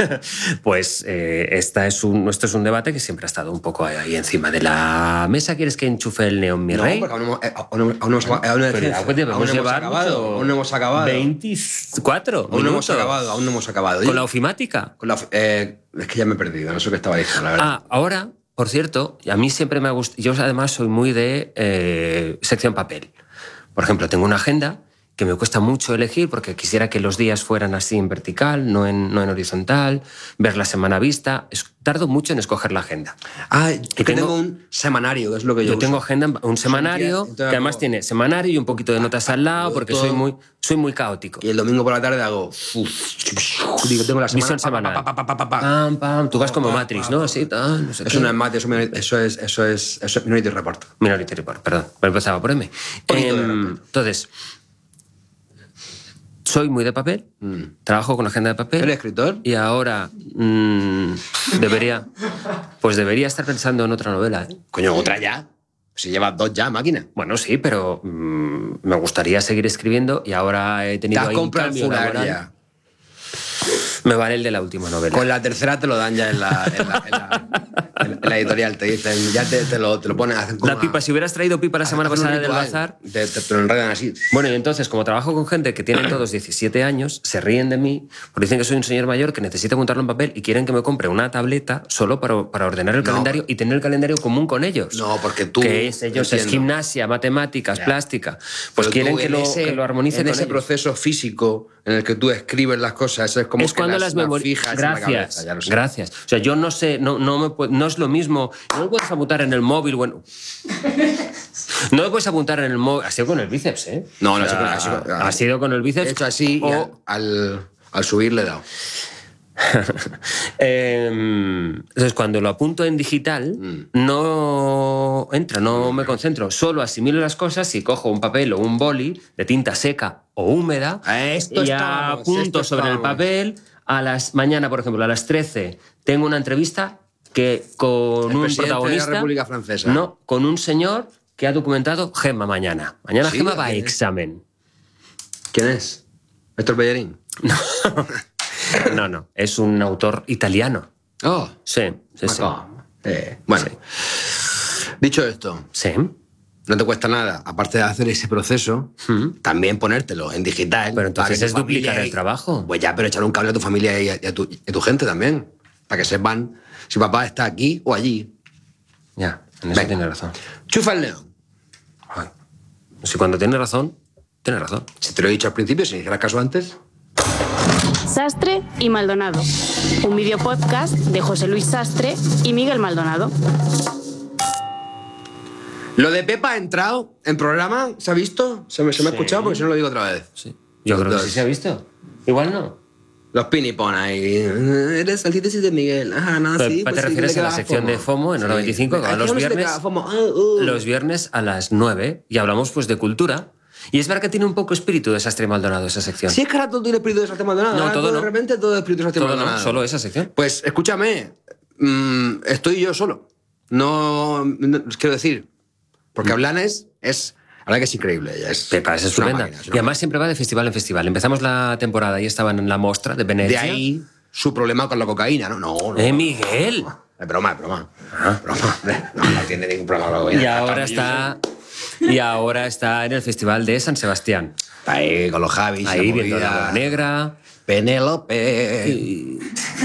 Pues eh, esta es un, esto es un debate que siempre ha estado un poco ahí encima de la mesa. ¿Quieres que enchufe el neón, mi No, rey? porque aún no hemos, eh, aún no- aún no hemos acabado. Aún no Pero hemos- ya, pues, debemos aún no hemos llevar acabado. mucho- Aún no hemos acabado. veinticuatro Aún no hemos minutos. acabado. Aún no hemos acabado. ¿Con la ofimática? Con la of- eh, es que ya me he perdido. No sé qué estaba diciendo, la verdad. Ah, ahora, por cierto, a mí siempre me ha gustado. Yo además soy muy de eh, sección papel. Por ejemplo, tengo una agenda que me cuesta mucho elegir porque quisiera que los días fueran así en vertical, no en, no en horizontal, ver la semana vista. Es, tardo mucho en escoger la agenda. Ah, y que tengo, tengo un semanario, que es lo que yo Yo uso. tengo agenda, un semanario, Entonces, que además hago, tiene semanario y un poquito de notas al lado, porque todo, soy muy, soy muy caótico. Y el domingo por la tarde hago... Digo, tengo la semana... Visión semanal. Pa, pa, pa, pa, pa, pa. Pam, pam. Tú vas como Matrix, ¿no? Así, tal, no sé Eso qué. no es Matrix, eso es, eso es, eso es Minority Report. Minority Report, perdón. Me empezaba por M. Eh, entonces... Soy muy de papel, mm. trabajo con agenda de papel. ¿Eres escritor? Y ahora mmm, debería, pues debería estar pensando en otra novela. ¿eh? Coño, otra ya. Si llevas dos ya, máquina. Bueno, sí, pero mmm, me gustaría seguir escribiendo y ahora he tenido Te has ahí un comprado cambio el fular laboral. ya. Me vale el de la última novela. Con la tercera te lo dan ya en la, en la, en la, en la editorial. Te dicen, ya te, te, lo, te lo ponen... Hacen como la pipa, una, si hubieras traído pipa la semana pasada del bazar... Te, te, te lo enredan así. Bueno, y entonces, como trabajo con gente que tienen todos diecisiete años, se ríen de mí porque dicen que soy un señor mayor que necesita apuntarlo en papel y quieren que me compre una tableta solo para, para ordenar el No. calendario y tener el calendario común con ellos. No, porque tú... Que es, ellos es entiendo. gimnasia, matemáticas, Ya. plástica. Pues Pero quieren tú que en lo, ese, que lo armonice en con ese ellos. proceso físico en el que tú escribes las cosas, eso es como es que cuando las, las las memorias... fijas en la Gracias, cabeza, ya lo sé. gracias. O sea, yo no sé, no, no, me puedo- no es lo mismo... No lo puedes apuntar en el móvil, bueno... No lo puedes apuntar en el móvil... Ha sido con el bíceps, ¿eh? No, no, O sea, ha sido con- ha sido con el bíceps. He hecho así o... y al, al, al subir le he dado. Eh, entonces, cuando lo apunto en digital, Mm. no entra, no me concentro. Solo asimilo las cosas y cojo un papel o un boli de tinta seca o húmeda Esto y estábamos, apunto esto sobre el estábamos. papel. A las mañana, por ejemplo, a las trece, tengo una entrevista que con El un presidente de la protagonista... República Francesa. No, con un señor que ha documentado Gemma mañana. Mañana Sí, Gemma va a ¿quién es? examen. ¿Quién es? ¿Héctor Bellerín? No, no, es un autor italiano. Oh, Sí, sí, sí. eh, bueno, Sí. dicho esto, Sí. no te cuesta nada, aparte de hacer ese proceso, Mm. también ponértelo en digital. Pero entonces para que es tu familia duplicar el y- trabajo. Pues ya, pero echar un cable a tu familia y a, y a tu, y a tu gente también, para que sepan si papá está aquí o allí. Ya, en eso Venga. tiene razón. Chufa el león. Ay. Si cuando tiene razón, tiene razón. Si te lo he dicho al principio, si me hicieras caso antes. Sastre y Maldonado, un videopodcast de José Luis Sastre y Miguel Maldonado. Lo de Pepa ha entrado en programa, ¿se ha visto? ¿Se me, se me ha Sí. escuchado? Porque si no lo digo otra vez. Sí. Yo creo que Dos. sí se ha visto. Igual no. Los pinipón ahí. Eres antítesis de Miguel. Ah, no, Pero, sí. ¿te pues sí, refieres que le a la queda sección de FOMO en Hora veinticinco, que va Aquí los no se le viernes? queda FOMO. Ah, uh. Los viernes a las nueve y hablamos pues de cultura. Y es verdad que tiene un poco espíritu de Sastre y Maldonado esa sección. Si es que ahora todo tiene espíritu de Sastre Maldonado. No, ahora todo De no. repente todo es espíritu de Sastre Todo no, Maldonado. solo esa sección. Pues escúchame. mm, estoy yo solo. No, no- quiero decir. Porque Blanes es. La verdad que es increíble. Ella es, Pepa, es una estupenda. máquina, es una Y además siempre va de festival en festival. Empezamos la temporada y estaban en la mostra de Venecia. De ahí su problema con la cocaína. No, no. no ¡Eh, Miguel! Es broma, es broma. Es broma. No, no tiene ningún problema con la cocaína. Y ahora está... Y ahora está en el Festival de San Sebastián. Está ahí con los Javis. Ahí la viendo movida. la Bola Negra. Penélope.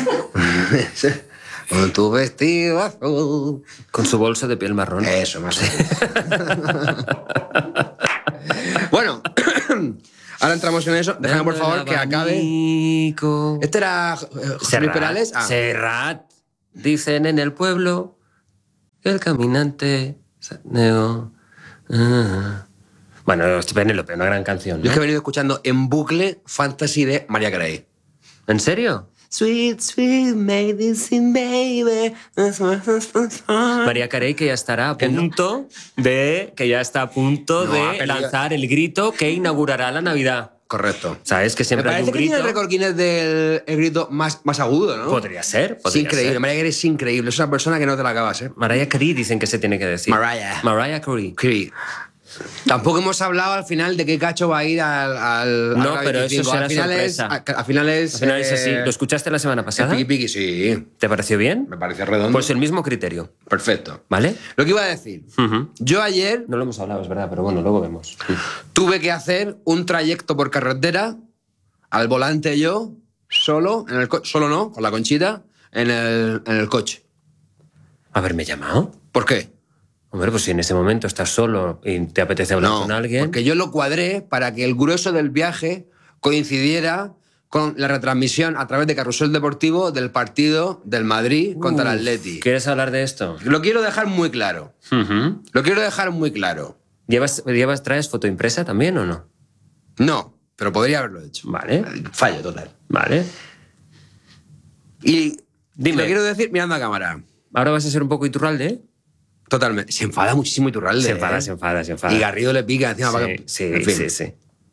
Con tu vestido azul. Con su bolso de piel marrón. Eso, más o menos. Bueno, ahora entramos en eso. Déjame, por favor, que acabe. Abanico. ¿Este era eh, José Luis Serrat. Perales? Ah. Serrat. Dicen en el pueblo que el caminante se negó. Ah. Bueno, es Penélope, una gran canción, ¿no? Yo es que he venido escuchando en bucle Fantasy de Mariah Carey. ¿En serio? Sweet, sweet medicine, baby. María Carey, que ya estará a punto de... Que ya está a punto No, de pero- lanzar el grito que inaugurará la Navidad. Correcto. ¿Sabes? Que Me siempre hay parece un que tiene el grito. récord Guinness del el grito más, más agudo, ¿no? Podría ser, Es podría increíble. ser. Mariah Carey es increíble. Es una persona que no te la acabas, ¿eh? Mariah Carey dicen que se tiene que decir. Mariah. Mariah Carey. Carey. Tampoco hemos hablado al final de qué cacho va a ir al. al No, al pero eso veinticinco. será al final sorpresa. Es, al final es. Al final es así. eh, ¿Lo escuchaste la semana el pasada? Piqui Piqui, sí. ¿Te pareció bien? Me pareció redondo. Pues el mismo criterio, Perfecto. ¿vale? Lo que iba a decir. Ujú. Yo ayer No lo hemos hablado, es verdad, pero bueno, luego vemos. tuve que hacer un trayecto por carretera, al volante yo, solo, en el co- solo no, con la Conchita, en el, en el coche. ¿Haberme llamado? ¿Por qué? Hombre, pues si en ese momento estás solo y te apetece hablar No, con alguien... porque yo lo cuadré para que el grueso del viaje coincidiera con la retransmisión a través de Carrusel Deportivo del partido del Madrid contra el Atleti. ¿Quieres hablar de esto? Lo quiero dejar muy claro. Uh-huh. Lo quiero dejar muy claro. ¿Llevas, ¿Llevas, traes foto impresa también o no? No, pero podría haberlo hecho. Vale. Fallo total. Vale. Y Dime. lo quiero decir mirando a cámara. ¿Ahora vas a ser un poco Iturralde, eh? Totalmente. Se enfada muchísimo Iturralde. Se enfada, ¿eh? se enfada, se enfada. Y Garrido le pica encima. Sí, para que... sí, en fin. sí, sí.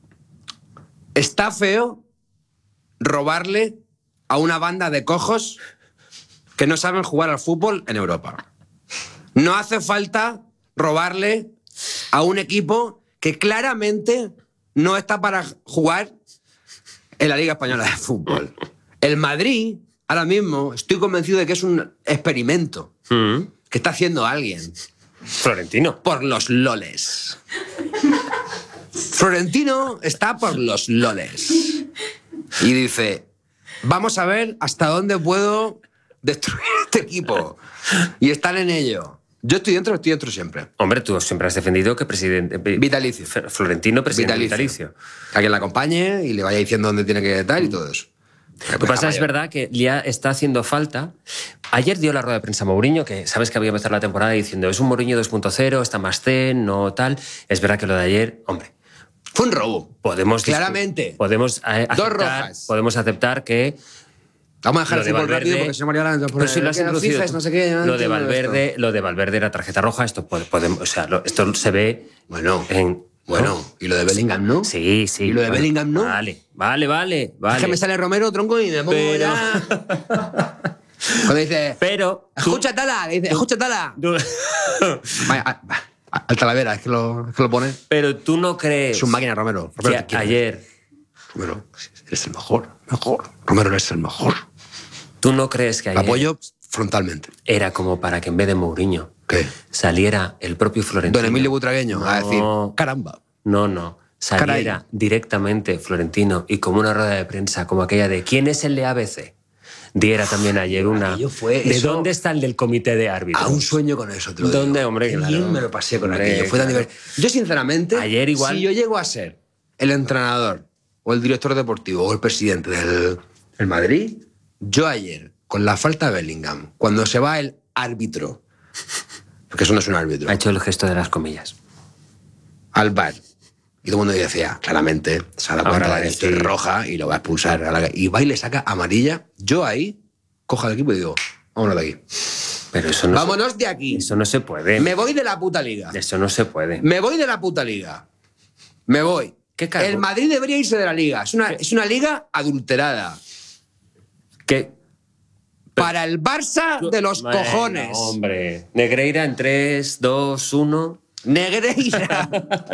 Está feo robarle a una banda de cojos que no saben jugar al fútbol en Europa. No hace falta robarle a un equipo que claramente no está para jugar en la Liga Española de Fútbol. El Madrid, ahora mismo, estoy convencido de que es un experimento Mm. que está haciendo alguien. Florentino. Por los loles. Florentino está por los loles. Y dice, vamos a ver hasta dónde puedo destruir este equipo. Y están en ello. Yo estoy dentro, estoy dentro siempre. Hombre, tú siempre has defendido que presidente... Vitalicio. Florentino, presidente vitalicio. vitalicio. Que alguien la acompañe y le vaya diciendo dónde tiene que estar y todo eso. Lo que pasa es verdad que ya está haciendo falta. Ayer dio la rueda de prensa Mourinho, que sabes que había empezado la temporada diciendo es un Mourinho dos punto cero, está más zen, no tal. Es verdad que lo de ayer, hombre... Fue un robo. Podemos Claramente. Podemos, eh, Dos aceptar, rojas. Podemos aceptar que... Vamos a dejar Lo el de fútbol Valverde- rápido porque si no María Lara... Pero si lo has introducido tú. no sé qué, yo no lo, de entiendo Valverde, esto. lo de Valverde era tarjeta roja, esto pode- podemos, o sea, lo- esto se ve Bueno, en... bueno. ¿no? ¿Y lo de Bellingham no? Sí, sí. ¿Y lo de bueno, Bellingham no? Vale, vale, vale. vale. Es que me sale Romero, tronco, y me pongo Pero- ya... Cuando dice... Pero... tú- Escucha, Tala, dice, escucha, Tala. tú- Vaya, a- a- al Talavera, es que lo, es que lo pone. Pero tú no crees Es un máquina, Romero. que Romero te quiero. ayer... Romero, eres el mejor, mejor. Romero, eres el mejor. ¿Tú no crees que Lo ayer apoyo frontalmente. era como para que en vez de Mourinho ¿Qué? saliera el propio Florentino? Don Emilio Butragueño a No. decir, caramba. No, no. Saliera Caray. directamente Florentino y como una rueda de prensa como aquella de ¿quién es el de A B C? Diera también ayer una... aquello fue ¿De eso- dónde está el del comité de árbitros? A un sueño con eso, te lo digo. ¿Dónde, hombre? Qué Claro. bien me lo pasé con Hombre, aquello. Fue tan claro. divertido. Yo, sinceramente, Ayer igual- si yo llego a ser el entrenador o el director deportivo o el presidente del el Madrid, yo ayer, con la falta de Bellingham, cuando se va el árbitro, porque eso no es un árbitro, Ha hecho el gesto de las comillas. al bar, y todo el mundo decía, claramente, se ha dado Ahora cuenta va de a que esto decir- es roja y lo va a expulsar. a la- Y va y le saca amarilla. Yo ahí cojo al equipo y digo, vámonos de aquí. Pero eso no, Vámonos de aquí. se, eso no se puede. Me voy de la puta liga. Eso no se puede. Me voy de la puta liga. Me voy. ¿Qué cargo? El Madrid debería irse de la liga. Es una, es una liga adulterada. ¿Qué? Para el Barça de los Bueno, cojones. Hombre. Negreira en tres, dos, uno... Negreira.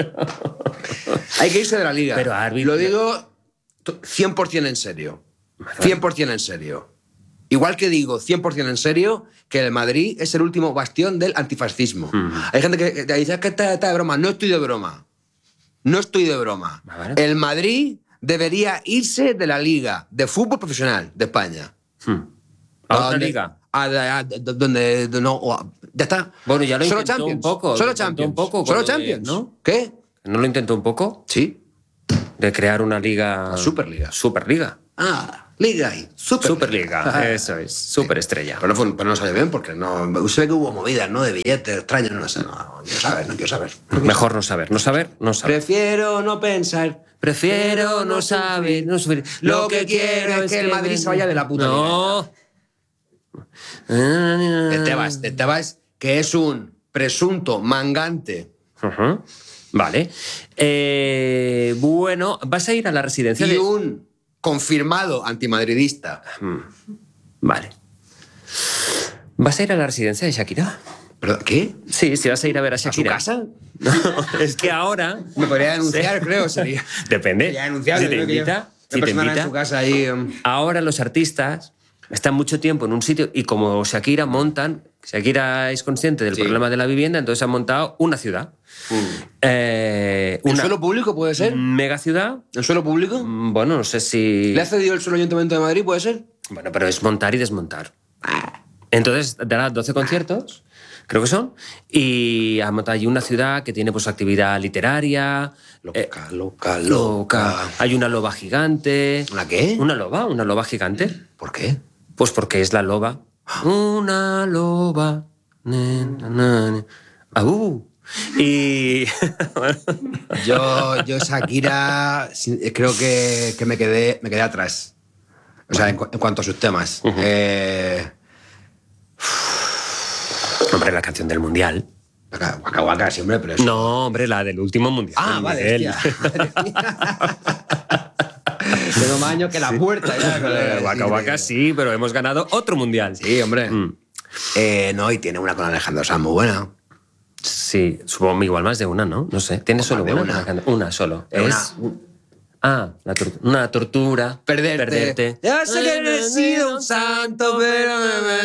Hay que irse de la liga. Pero árbitro- Lo digo to- cien por ciento en serio. cien por ciento en serio. Igual que digo cien por ciento en serio que el Madrid es el último bastión del antifascismo. Hay gente que, que te dice que está, está de broma. No estoy de broma. No estoy de broma. Vale. El Madrid debería irse de la Liga de Fútbol Profesional de España. Hmm. ¿A otra donde- liga? a- a- a- donde no, o a- ya está. Bueno, ya lo Solo intentó Champions. un poco, lo Solo intentó Champions. un poco con Solo lo de- Champions. ¿no? ¿Qué? ¿No lo intentó un poco? Sí. De crear una liga... La Superliga. Superliga. Ah, Liga y Superliga. Superliga, eso es. Superestrella. Pero no, fue- pero no salió bien porque no. Se ve que hubo movidas, ¿no? De billetes extraños, no sé. No, no quiero saber, no quiero saber. Mejor no saber. No saber, no saber. Prefiero no pensar. Prefiero no saber, no saber. Lo que quiero es que el Madrid se vaya de la puta No. De Tebas, de Tebas, que es un presunto mangante. Ujú. Vale. Eh, bueno, vas a ir a la residencia Y de... un confirmado antimadridista. Vale. ¿Vas a ir a la residencia de Shakira? ¿Pero qué? Sí, sí, vas a ir a ver a ¿A su Shakira. casa? No, es que ahora... Me podría denunciar, Sí. creo, sería. Depende. Ya denunciar, Si te creo que yo- invita, una si te persona invita. en su casa ahí. um, Ahora los artistas están mucho tiempo en un sitio y como Shakira montan, Shakira es consciente del Sí. problema de la vivienda, entonces han montado una ciudad. Eh, ¿En una suelo público puede ser? mega ciudad. ¿En suelo público? Mm, Bueno, no sé si... ¿Le ha cedido el suelo Ayuntamiento de Madrid, puede ser? Bueno, pero es montar y desmontar. Entonces dará doce conciertos creo que son, y ha montado allí una ciudad que tiene pues actividad literaria. Loca, eh, loca, loca. Hay una loba gigante. ¿Una qué? Una loba, una loba gigante. ¿Por qué? Pues porque es la loba. Una loba. Na, na, na. Ah, uh. Y yo, yo Shakira, creo que, que me quedé, me quedé atrás. O sea, en, en cuanto a sus temas. Uh-huh. eh... Hombre, la canción del Mundial. Waka Waka, sí, hombre, pero eso... No, hombre, la del último Mundial. Ah, vale, tengo más años que la puerta. Ya, Waka Waka sí, pero hemos ganado otro Mundial. Sí, hombre. Mm. Eh, no, y tiene una con Alejandro Sanz muy buena. Sí, supongo igual más de una, ¿no? No sé. ¿Tiene solo una? Una, una solo. Una. Es... Ah, la tor- una tortura. Perderte. Perderte. Ya sé que no he sido un santo, pero...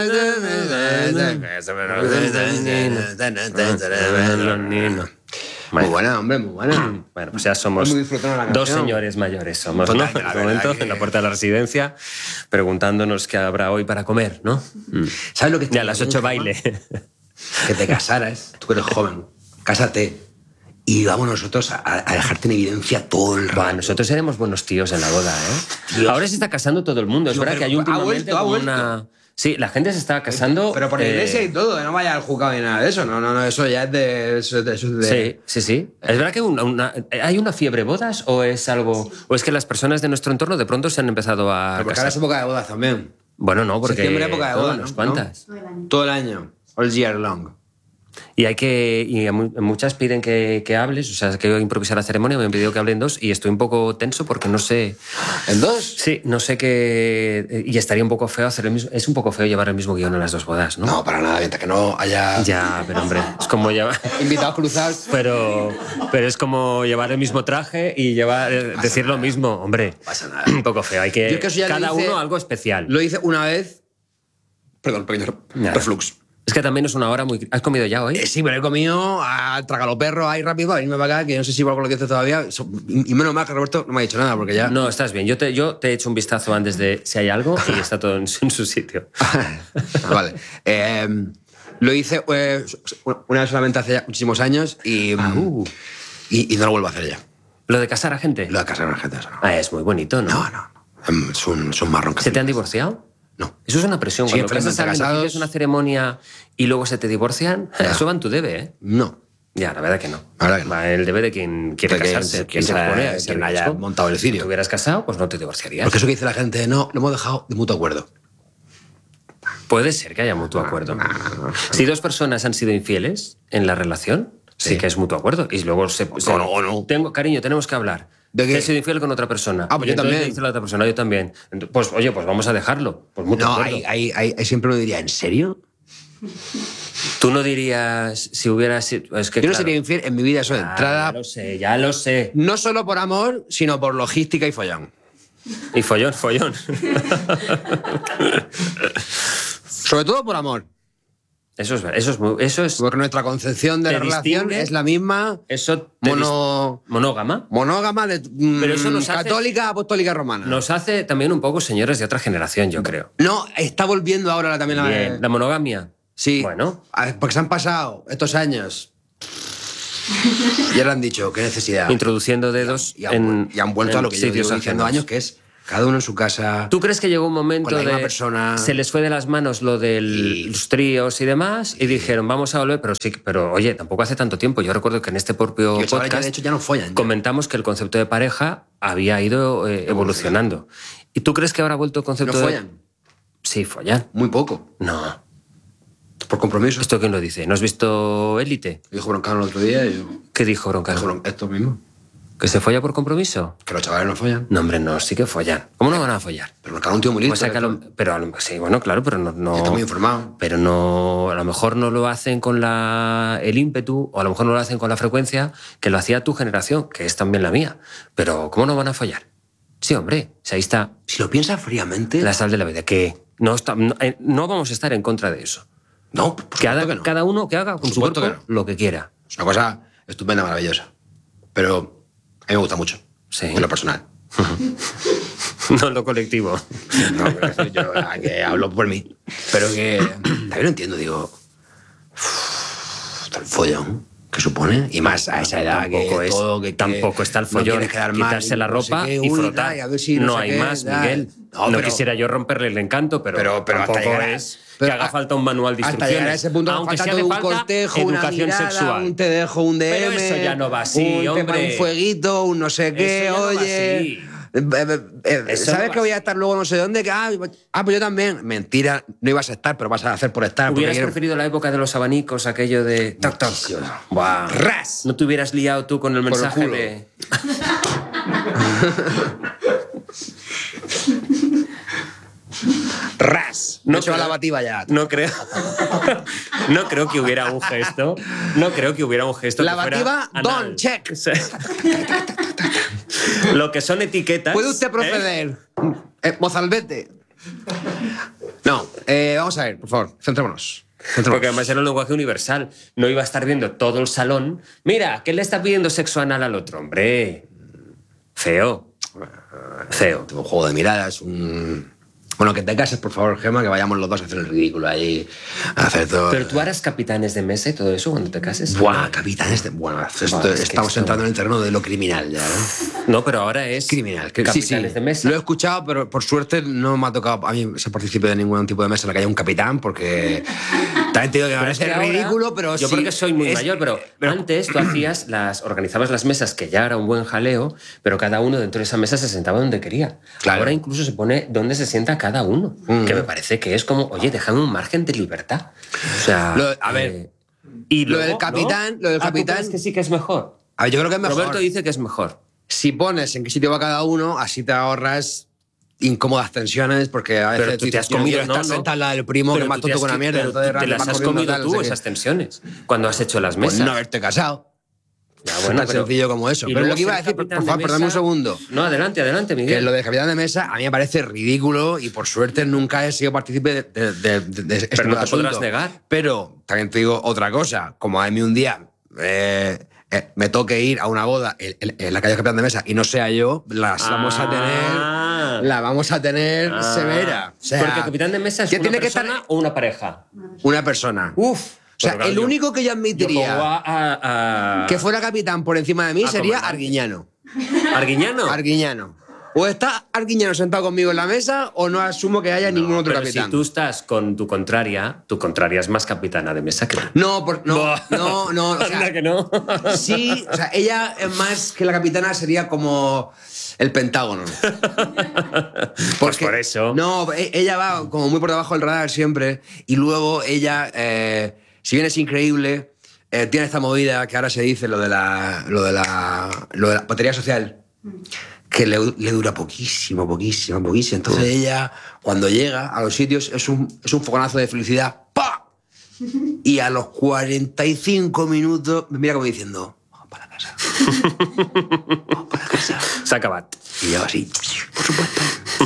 Muy buena, hombre, muy buena. Bueno, pues ya somos dos señores mayores, somos, ¿no? En este momento, en la puerta de la residencia, preguntándonos qué habrá hoy para comer, ¿no? ¿Sabes lo que... Ya a las ocho baile. Que te casaras, tú que eres joven, cásate y vamos nosotros a, a dejarte en evidencia todo el rato. Bah, nosotros seremos buenos tíos en la boda, ¿eh? Dios. Ahora se está casando todo el mundo. Es Tío, verdad que hay últimamente ha vuelto, ha como vuelto. una... Sí, la gente se está casando... Pero por la eh... iglesia y todo, no vaya al juzgado ni nada de eso. No, no, no, eso ya es de... Eso es de, eso es de... Sí, sí, sí. ¿Es verdad que una, una, hay una fiebre bodas o es algo... o es que las personas de nuestro entorno de pronto se han empezado a Pero porque casar? ahora es época de bodas también. Bueno, no, porque... Septiembre época de bodas, unas ¿no? cuantas. ¿No? Todo el año. All year long. Y hay que y muchas piden que, que hables, o sea, que yo improvisar la ceremonia, me han pedido que hable en dos y estoy un poco tenso porque no sé... ¿En dos? Sí, no sé qué... Y estaría un poco feo hacer el mismo... Es un poco feo llevar el mismo guión en las dos bodas, ¿no? No, para nada, mientras que no haya... Ya, pero hombre, es como llevar... Invitados cruzados. Pero, pero es como llevar el mismo traje y llevar decir nada. lo mismo, hombre. Pasa nada. Un poco feo, hay que... Yo es que eso ya cada lo hice- uno algo especial. Lo hice una vez... Perdón, pequeño Ya. reflux. Es que también es una hora muy... ¿Has comido ya hoy? Eh, sí, pero he comido a tragalo perro ahí rápido para venirme para acá, que no sé si igual con lo que dices todavía. So- Y y menos mal que Roberto no me ha dicho nada, porque ya... No, estás bien. Yo te, yo te he hecho un vistazo antes de si hay algo y está todo en, en su sitio. Vale. Eh, lo hice eh, una vez solamente hace ya muchísimos años y, Ah, uh. y, y no lo vuelvo a hacer ya. ¿Lo de casar a gente? Lo de casar a la gente, eso no. Ah, es muy bonito, ¿no? No, no. no. Es un, es un marrón. que ¿Se te han flipas. divorciado? No. Eso es una presión. Sí, Cuando casas a alguien, casados. haces una ceremonia y luego se te divorcian, Ya. eso va en tu debe, ¿eh? No. Ya, la verdad que no. La verdad que no. Va en el debe de quien quiere De quien- casarse. quien se haya- pone a quien ese haya riesgo. montado el cirio. Si te hubieras casado, pues no te divorciarías. Porque eso que dice la gente, no, lo hemos dejado de mutuo acuerdo. Puede ser que haya mutuo acuerdo. Si dos personas han sido infieles en la relación, sí, Sí. que es mutuo acuerdo. Y luego se... se- no, o no. Tengo, cariño, tenemos que hablar. ¿De qué? Que he sido infiel con otra persona. Ah, pues Y yo entonces también. le dice la otra persona, yo también. Ent- Pues, oye, pues vamos a dejarlo. Pues mutuo No, acuerdo. hay, hay, hay, hay siempre uno diría, ¿en serio? Tú no dirías si hubieras sido... Es que, Yo no claro, sería infiel en mi vida, eso de ah, entrada. Ya lo sé, ya lo sé. No solo por amor, sino por logística y follón. Y follón, follón. Sobre todo por amor. Eso es verdad. Eso es, muy- eso es, Porque nuestra concepción de Te la relación distingue- es la misma eso te mono, dis- monógama. monógama de mm, Pero eso nos hace- católica, apostólica, romana. Nos hace también un poco señores de otra generación, yo creo. No, está volviendo ahora la- también la... Bien. La monogamia. Sí. Bueno. A- Porque se han pasado estos años. Y ahora han dicho, qué necesidad. Introduciendo dedos Y han, en, y han vuelto en a lo que yo sitios llevo diciendo ajenos. años, que es cada uno en su casa. ¿Tú crees que llegó un momento Con la misma de persona. se les fue de las manos lo de Y- los tríos y demás y dijeron vamos a volver, pero sí, pero oye, tampoco hace tanto tiempo. Yo recuerdo que en este propio Y los chavales ya, podcast de hecho, ya no follan. ya. comentamos que el concepto de pareja había ido eh, evolucionando. ¿Y tú crees que ahora ha vuelto el ¿No concepto de follan? Sí, follan. Muy poco. No. Por compromiso. ¿Esto quién lo dice? ¿No has visto Élite? Dijo Broncano el otro día y yo... ¿Qué dijo Broncano? Dijo Bron- esto mismo. ¿Que se folla por compromiso? Que los chavales no follan. No, hombre, no, sí que follan. ¿Cómo no van a follar? Pero Broncano es un tío muy listo. O sea, que a lo- pero a lo- sí, bueno, claro, pero no, no- Está muy informado. pero no, a lo mejor no lo hacen con la, el ímpetu, o a lo mejor no lo hacen con la frecuencia que lo hacía tu generación, que es también la mía. Pero ¿cómo no van a follar? Sí, hombre, si ahí está Si lo piensas fríamente... la sal de la vida, que no, está, no, eh, no vamos a estar en contra de eso. No, por Que haga, supuesto que no. cada uno que haga con Por su supuesto cuerpo que no. lo que quiera. Es una cosa estupenda, maravillosa. Pero a mí me gusta mucho. Sí. En lo personal. No en lo colectivo. No, pero es decir, yo ah, que hablo por mí. Pero que también lo entiendo, digo... uf, el follón que supone, y más a esa edad tampoco que es, todo, que, tampoco está el follón, no quedar mal, quitarse la no sé ropa qué, y uy, frotar. tal, a ver si no sé hay qué, más, tal. Miguel. No, No pero- quisiera yo romperle el encanto, pero, Pero- pero hasta tampoco llegar a- es pero que haga a- falta un manual de hasta instrucciones. llegar a ese punto, aunque falta sea todo de un falta cortejo, una educación mirada, sexual. un te dejo, un D M, Pero eso ya no va así, un, tema, hombre. un fueguito, un no sé qué, Eso ya no va oye... así. Eh, eh, eh, Eso ¿Sabes no que va voy a así. estar luego no sé dónde? Que, ah, ah, pues yo también. Mentira, no ibas a estar, pero vas a hacer por estar. porque ¿Hubieras quiero- preferido la época de los abanicos, aquello de toc toc? Buah. ¡Ras! ¿No te hubieras liado tú con el Por el mensaje culo. de...? ¡Ras! No No he hecho creo- la lavativa ya. No creo. No creo que hubiera un gesto. No creo que hubiera un gesto. que fuera Lavativa, anal. don, check. O sea, Lo que son etiquetas. ¿Puede usted ¿eh? proceder? Eh, Mozalbete. No, eh, vamos a ver, por favor, centrémonos. centrémonos. Porque además era un lenguaje universal. No iba a estar viendo todo el salón. Mira, ¿qué le está pidiendo sexo anal al otro? Hombre, feo. Feo. Un juego de miradas, un... Bueno, que te cases, por favor, Gemma, que vayamos los dos a hacer el ridículo ahí, a hacer todo... Pero tú harás capitanes de mesa y todo eso cuando te cases. Buah, capitanes de... Bueno, esto- Buah, es que estamos esto- entrando en el terreno de lo criminal ya, ¿no? No, pero ahora es Criminal. que- capitanes sí, sí. de mesa. Lo he escuchado, pero por suerte no me ha tocado a mí ser partícipe de ningún tipo de mesa en la que haya un capitán, porque también te digo que me Pero es parece que ahora- ridículo, pero yo sí... porque soy muy es- mayor, pero, antes tú hacías las organizabas las mesas, que ya era un buen jaleo, pero cada uno dentro de esa mesa se sentaba donde quería. Claro. Ahora incluso se pone donde se sienta cada uno, Mm. que me parece que es como, oye, déjame un margen de libertad. O sea, Lo- a ver, eh, y lo luego, del capitán- ¿no? lo del Ah, ¿tú capitán- crees que sí que es mejor. A ver, yo creo que es mejor. Roberto dice que es mejor. Si pones en qué sitio va cada uno, así te ahorras incómodas tensiones, porque a veces Pero tú te dices, has yo no comido, quiero ¿no? estar ¿no? sentado al lado del primo, Pero que más tú te tonto has que una qui- mierda. pero entonces, tú te las vas has corriendo comido tal, no tú, sé qué. esas tensiones, cuando has hecho las Pues mesas. no haberte casado. Ya, Tan bueno, pero- sencillo como eso. y Pero luego lo que iba a ser decir, por, capitán por de favor, perdame un mesa- segundo. No, adelante, adelante, Miguel. Que lo de capitán de mesa a mí me parece ridículo y por suerte nunca he sido partícipe de, de, de, de- de este Pero no te asunto. podrás negar. Pero también te digo otra cosa. Como a mí un día eh, eh, me toque ir a una boda en, en- en la calle capitán de mesa y no sea yo, las vamos a tener, la vamos a tener Ah. severa. O sea, Porque capitán de mesa es ¿qué una tiene que persona estar- o una pareja. una persona. Uf. O sea, Pero claro, el yo- único que yo Yo admitiría pongo a, a- a- que fuera capitán por encima de mí a sería comandante. Arguiñano. ¿Arguiñano? Arguiñano. O está Arguiñano sentado conmigo en la mesa o no asumo que haya ningún otro Pero capitán. si tú estás con tu contraria, tu contraria es más capitana de mesa que tú. No, por- no, Buah. no, no. O sea, Anda que no. sí, o sea, ella es más que la capitana sería como el Pentágono. Pues por eso. No, e- ella va como muy por debajo del radar siempre y luego ella, eh, si bien es increíble, eh, tiene esta movida que ahora se dice lo de la, lo de la, lo de la batería social. Que le, le dura poquísimo, poquísimo, poquísimo. Entonces ella, cuando llega a los sitios, es un, es un fogonazo de felicidad. ¡Pa! Y a los cuarenta y cinco minutos me mira como diciendo, vamos para la casa. Vamos para la casa. Se ha acabado. Y yo así, por supuesto.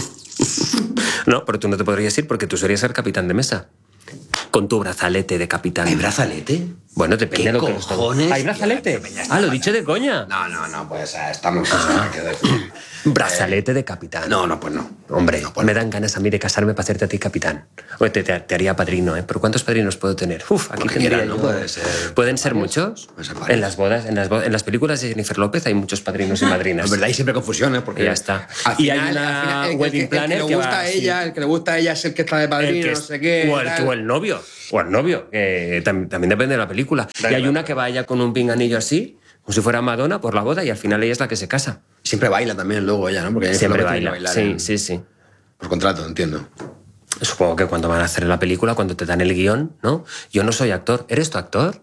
No, pero tú no te podrías ir porque tú serías el capitán de mesa. Con tu brazalete de capitán. ¿Hay brazalete? Bueno, depende ¿Qué de lo que nos cojones? toque. ¿Hay brazalete? Ah, lo he dicho de coña. No, no, no, pues ah, estamos... Brazalete de capitán. No, no, pues no. Hombre, No, pues me no. dan ganas a mí de casarme para hacerte a ti capitán. Oye, te, te- te haría padrino, ¿eh? ¿Pero cuántos padrinos puedo tener? Uf, aquí Porque tendría quieran, ¿no? yo- Puede ser ¿Pueden ser varios. muchos? Pueden ser varios. En las bodas, en las bodas, en las películas de Jennifer López hay muchos padrinos y madrinas. Es verdad, hay siempre confusiones porque... Y ya está. Al Y hay final- una al final, el que- wedding el que, planner el que que le va gusta a así. ella, el que le gusta a ella es el que está de El padrino, que no es- sé qué... o, el, tal. o el novio. O el novio, que tam- también depende de la película. Y hay una que vaya con un pinganillo así, como si fuera Madonna, por la boda, y al final ella es la que se casa. Siempre baila también luego ella, ¿no? Porque ella Siempre solamente tiene que baila. bailar Sí, en- sí, sí. Por contrato, entiendo. Supongo que cuando van a hacer la película, cuando te dan el guión, ¿no? Yo no soy actor. ¿Eres tu actor?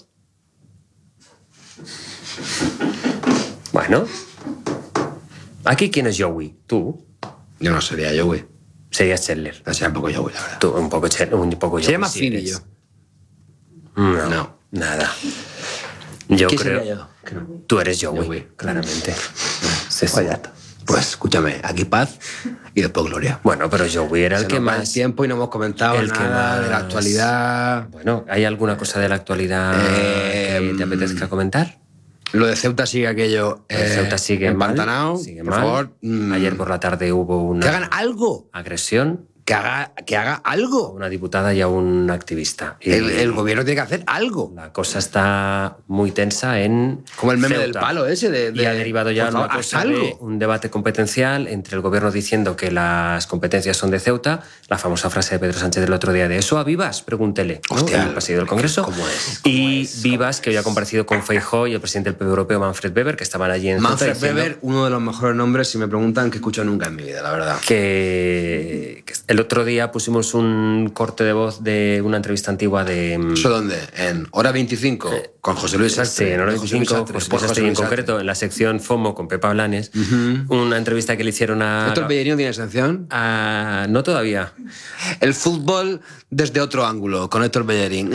Bueno. ¿Aquí quién es Joey? ¿Tú? Yo no sería yo, güey. Serías Chandler. No sería un poco yo, güey, la verdad. Tú, un poco, Ch- un poco Joey. Se llama sí Phoebe, eres. yo. No, No. nada. Yo ¿Quién creo... sería yo? Tú eres Joey, Joey. claramente. Sí, sí. Pues ya está. Pues escúchame, aquí paz y después gloria. Bueno, pero Joey era el Se que nos va más... el tiempo y no hemos comentado el que nada de la más- actualidad. Bueno, ¿hay alguna cosa de la actualidad Eh, que te apetezca comentar? Lo de Ceuta sigue aquello. El eh, Ceuta sigue mal. empantanado. Sigue por mal. favor. mm, Ayer por la tarde hubo una que hagan algo. agresión. que haga, que haga algo. Una diputada y a un activista. Y el, el gobierno tiene que hacer algo. La cosa está muy tensa en Como el meme Ceuta. del palo ese. De, de, y ha derivado ya en una cosa de un debate competencial entre el gobierno diciendo que las competencias son de Ceuta, la famosa frase de Pedro Sánchez del otro día de ¿eso a Vivas? Pregúntele. Hostia, ¿no? En el pasillo del Congreso. ¿Cómo es? ¿Cómo y es? Vivas, que había comparecido con Feijóo y el presidente del P V europeo, Manfred Weber, que estaban allí en Manfred Ceuta diciendo Weber, uno de los mejores nombres, si me preguntan, que he escuchado nunca en mi vida, la verdad. Que, que el otro día pusimos un corte de voz de una entrevista antigua de... ¿Eso dónde? En Hora veinticinco, eh, con José Luis Sastre. Sí, en Hora veinticinco, José Luis José Sastre, y en concreto en la sección FOMO con Pepa Blanes, uh-huh. una entrevista que le hicieron a... ¿Héctor Bellerín tiene sección? A, no todavía. El fútbol desde otro ángulo, con Héctor Bellerín.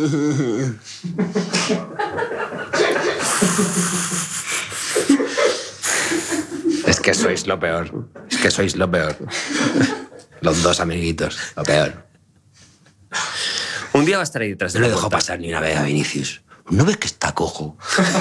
Es que sois lo peor. Es que sois lo peor. Los dos amiguitos, lo peor. Un día va a estar ahí detrás de No la le dejó puerta. pasar ni una vez a Vinicius. ¿No ves que está cojo?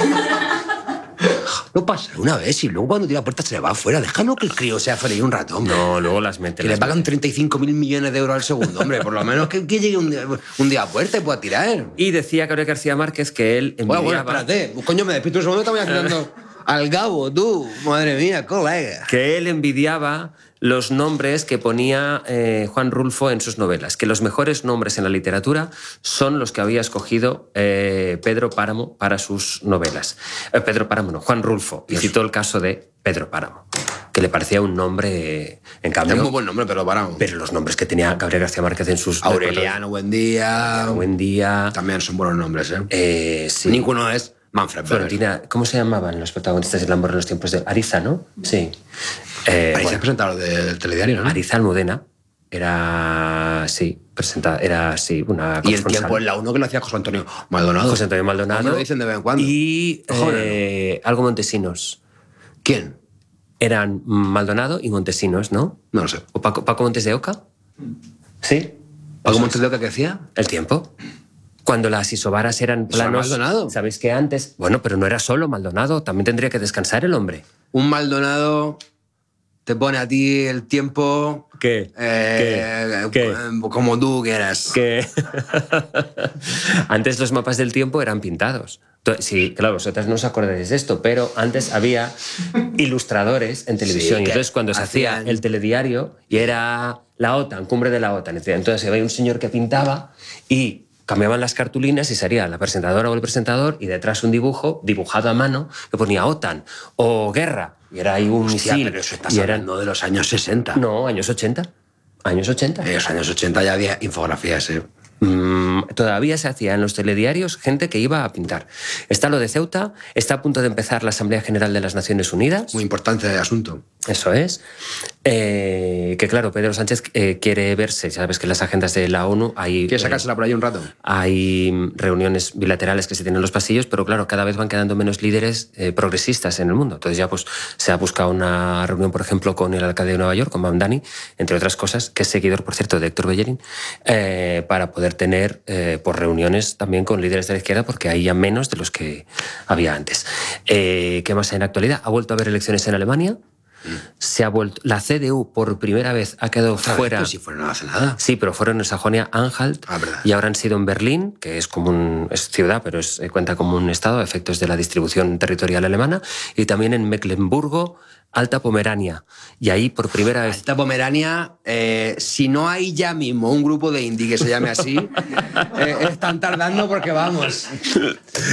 No pasa una vez y luego cuando tira la puerta se le va afuera. Déjalo que el crío sea feliz un rato, hombre. No, luego las mete. Que las le pagan mete. treinta y cinco mil millones de euros al segundo, hombre. Por lo menos que, que llegue un día, un día a puerta y pueda tirar. Y decía Gabriel García Márquez que él envidiaba... Bueno, bueno, espérate. Coño, me despido un segundo, estamos haciendo al Gabo, tú. Madre mía, colega. Que él envidiaba los nombres que ponía eh, Juan Rulfo en sus novelas, que los mejores nombres en la literatura son los que había escogido eh, Pedro Páramo para sus novelas. Eh, Pedro Páramo no, Juan Rulfo, y citó el caso de Pedro Páramo, que le parecía un nombre, en cambio... Es muy buen nombre, Pedro Páramo. Pero los nombres que tenía Gabriel García Márquez en sus... Aureliano, buen día. Buen día. También son buenos nombres, ¿eh? eh sí. Ninguno es Manfred Weber. Florentina, ¿cómo se llamaban los protagonistas del amor en los tiempos de Ariza, no? Sí. Eh, Ariza bueno, es presentador del telediario, ¿no? Ariza Almudena era, sí, presentada, era, sí, una Y el tiempo en la uno que lo hacía José Antonio Maldonado. José Antonio Maldonado. Me lo dicen de vez en cuando. Y eh, algo Montesinos. ¿Quién? Eran Maldonado y Montesinos, ¿no? No lo sé. ¿O Paco, Paco Montes de Oca? Sí. ¿Paco Montes de Oca qué hacía? El tiempo. Cuando las isobaras eran planos... Maldonado. ¿Sabéis que antes? Bueno, pero no era solo Maldonado, también tendría que descansar el hombre. Un Maldonado te pone a ti el tiempo... ¿Qué? Eh, ¿Qué? ¿Qué? Como tú quieras. Que antes los mapas del tiempo eran pintados. Sí, claro, vosotras no os acordáis de esto, pero antes había ilustradores en televisión. Sí, y entonces cuando se hacían... hacía el telediario y era la OTAN, cumbre de la OTAN, entonces había un señor que pintaba y cambiaban las cartulinas y salía la presentadora o el presentador y detrás un dibujo dibujado a mano que ponía OTAN o guerra. Y era ahí un Hostia, misil. Pero eso estás y hablando eran... de los años sesenta. No, años ochenta. Años ochenta. En los años ochenta ya había infografías, ¿eh? Mm, todavía se hacía en los telediarios gente que iba a pintar. Está lo de Ceuta, está a punto de empezar la Asamblea General de las Naciones Unidas. Muy importante el asunto. Eso es. Eh, que claro, Pedro Sánchez eh, quiere verse, sabes que en las agendas de la ONU hay... ¿Quiere sacársela eh, por ahí un rato? Hay reuniones bilaterales que se tienen en los pasillos, pero claro, cada vez van quedando menos líderes eh, progresistas en el mundo. Entonces ya pues se ha buscado una reunión, por ejemplo, con el alcalde de Nueva York, con Mamdani, entre otras cosas, que es seguidor, por cierto, de Héctor Bellerín, eh, para poder tener eh, por reuniones también con líderes de la izquierda, porque hay ya menos de los que había antes. Eh, ¿Qué más hay en la actualidad? Ha vuelto a haber elecciones en Alemania. Se ha vuelto, la C D U por primera vez ha quedado fuera. Pues si fueron no hace nada. Sí, pero fueron en Sajonia-Anhalt ah, y ahora han sido en Berlín, que es como un, es ciudad, pero es, cuenta como un estado a efectos de la distribución territorial alemana, y también en Mecklemburgo, Alta Pomerania. Y ahí por primera vez... Alta Pomerania, eh, si no hay ya mismo un grupo de indie que se llame así, eh, están tardando porque vamos.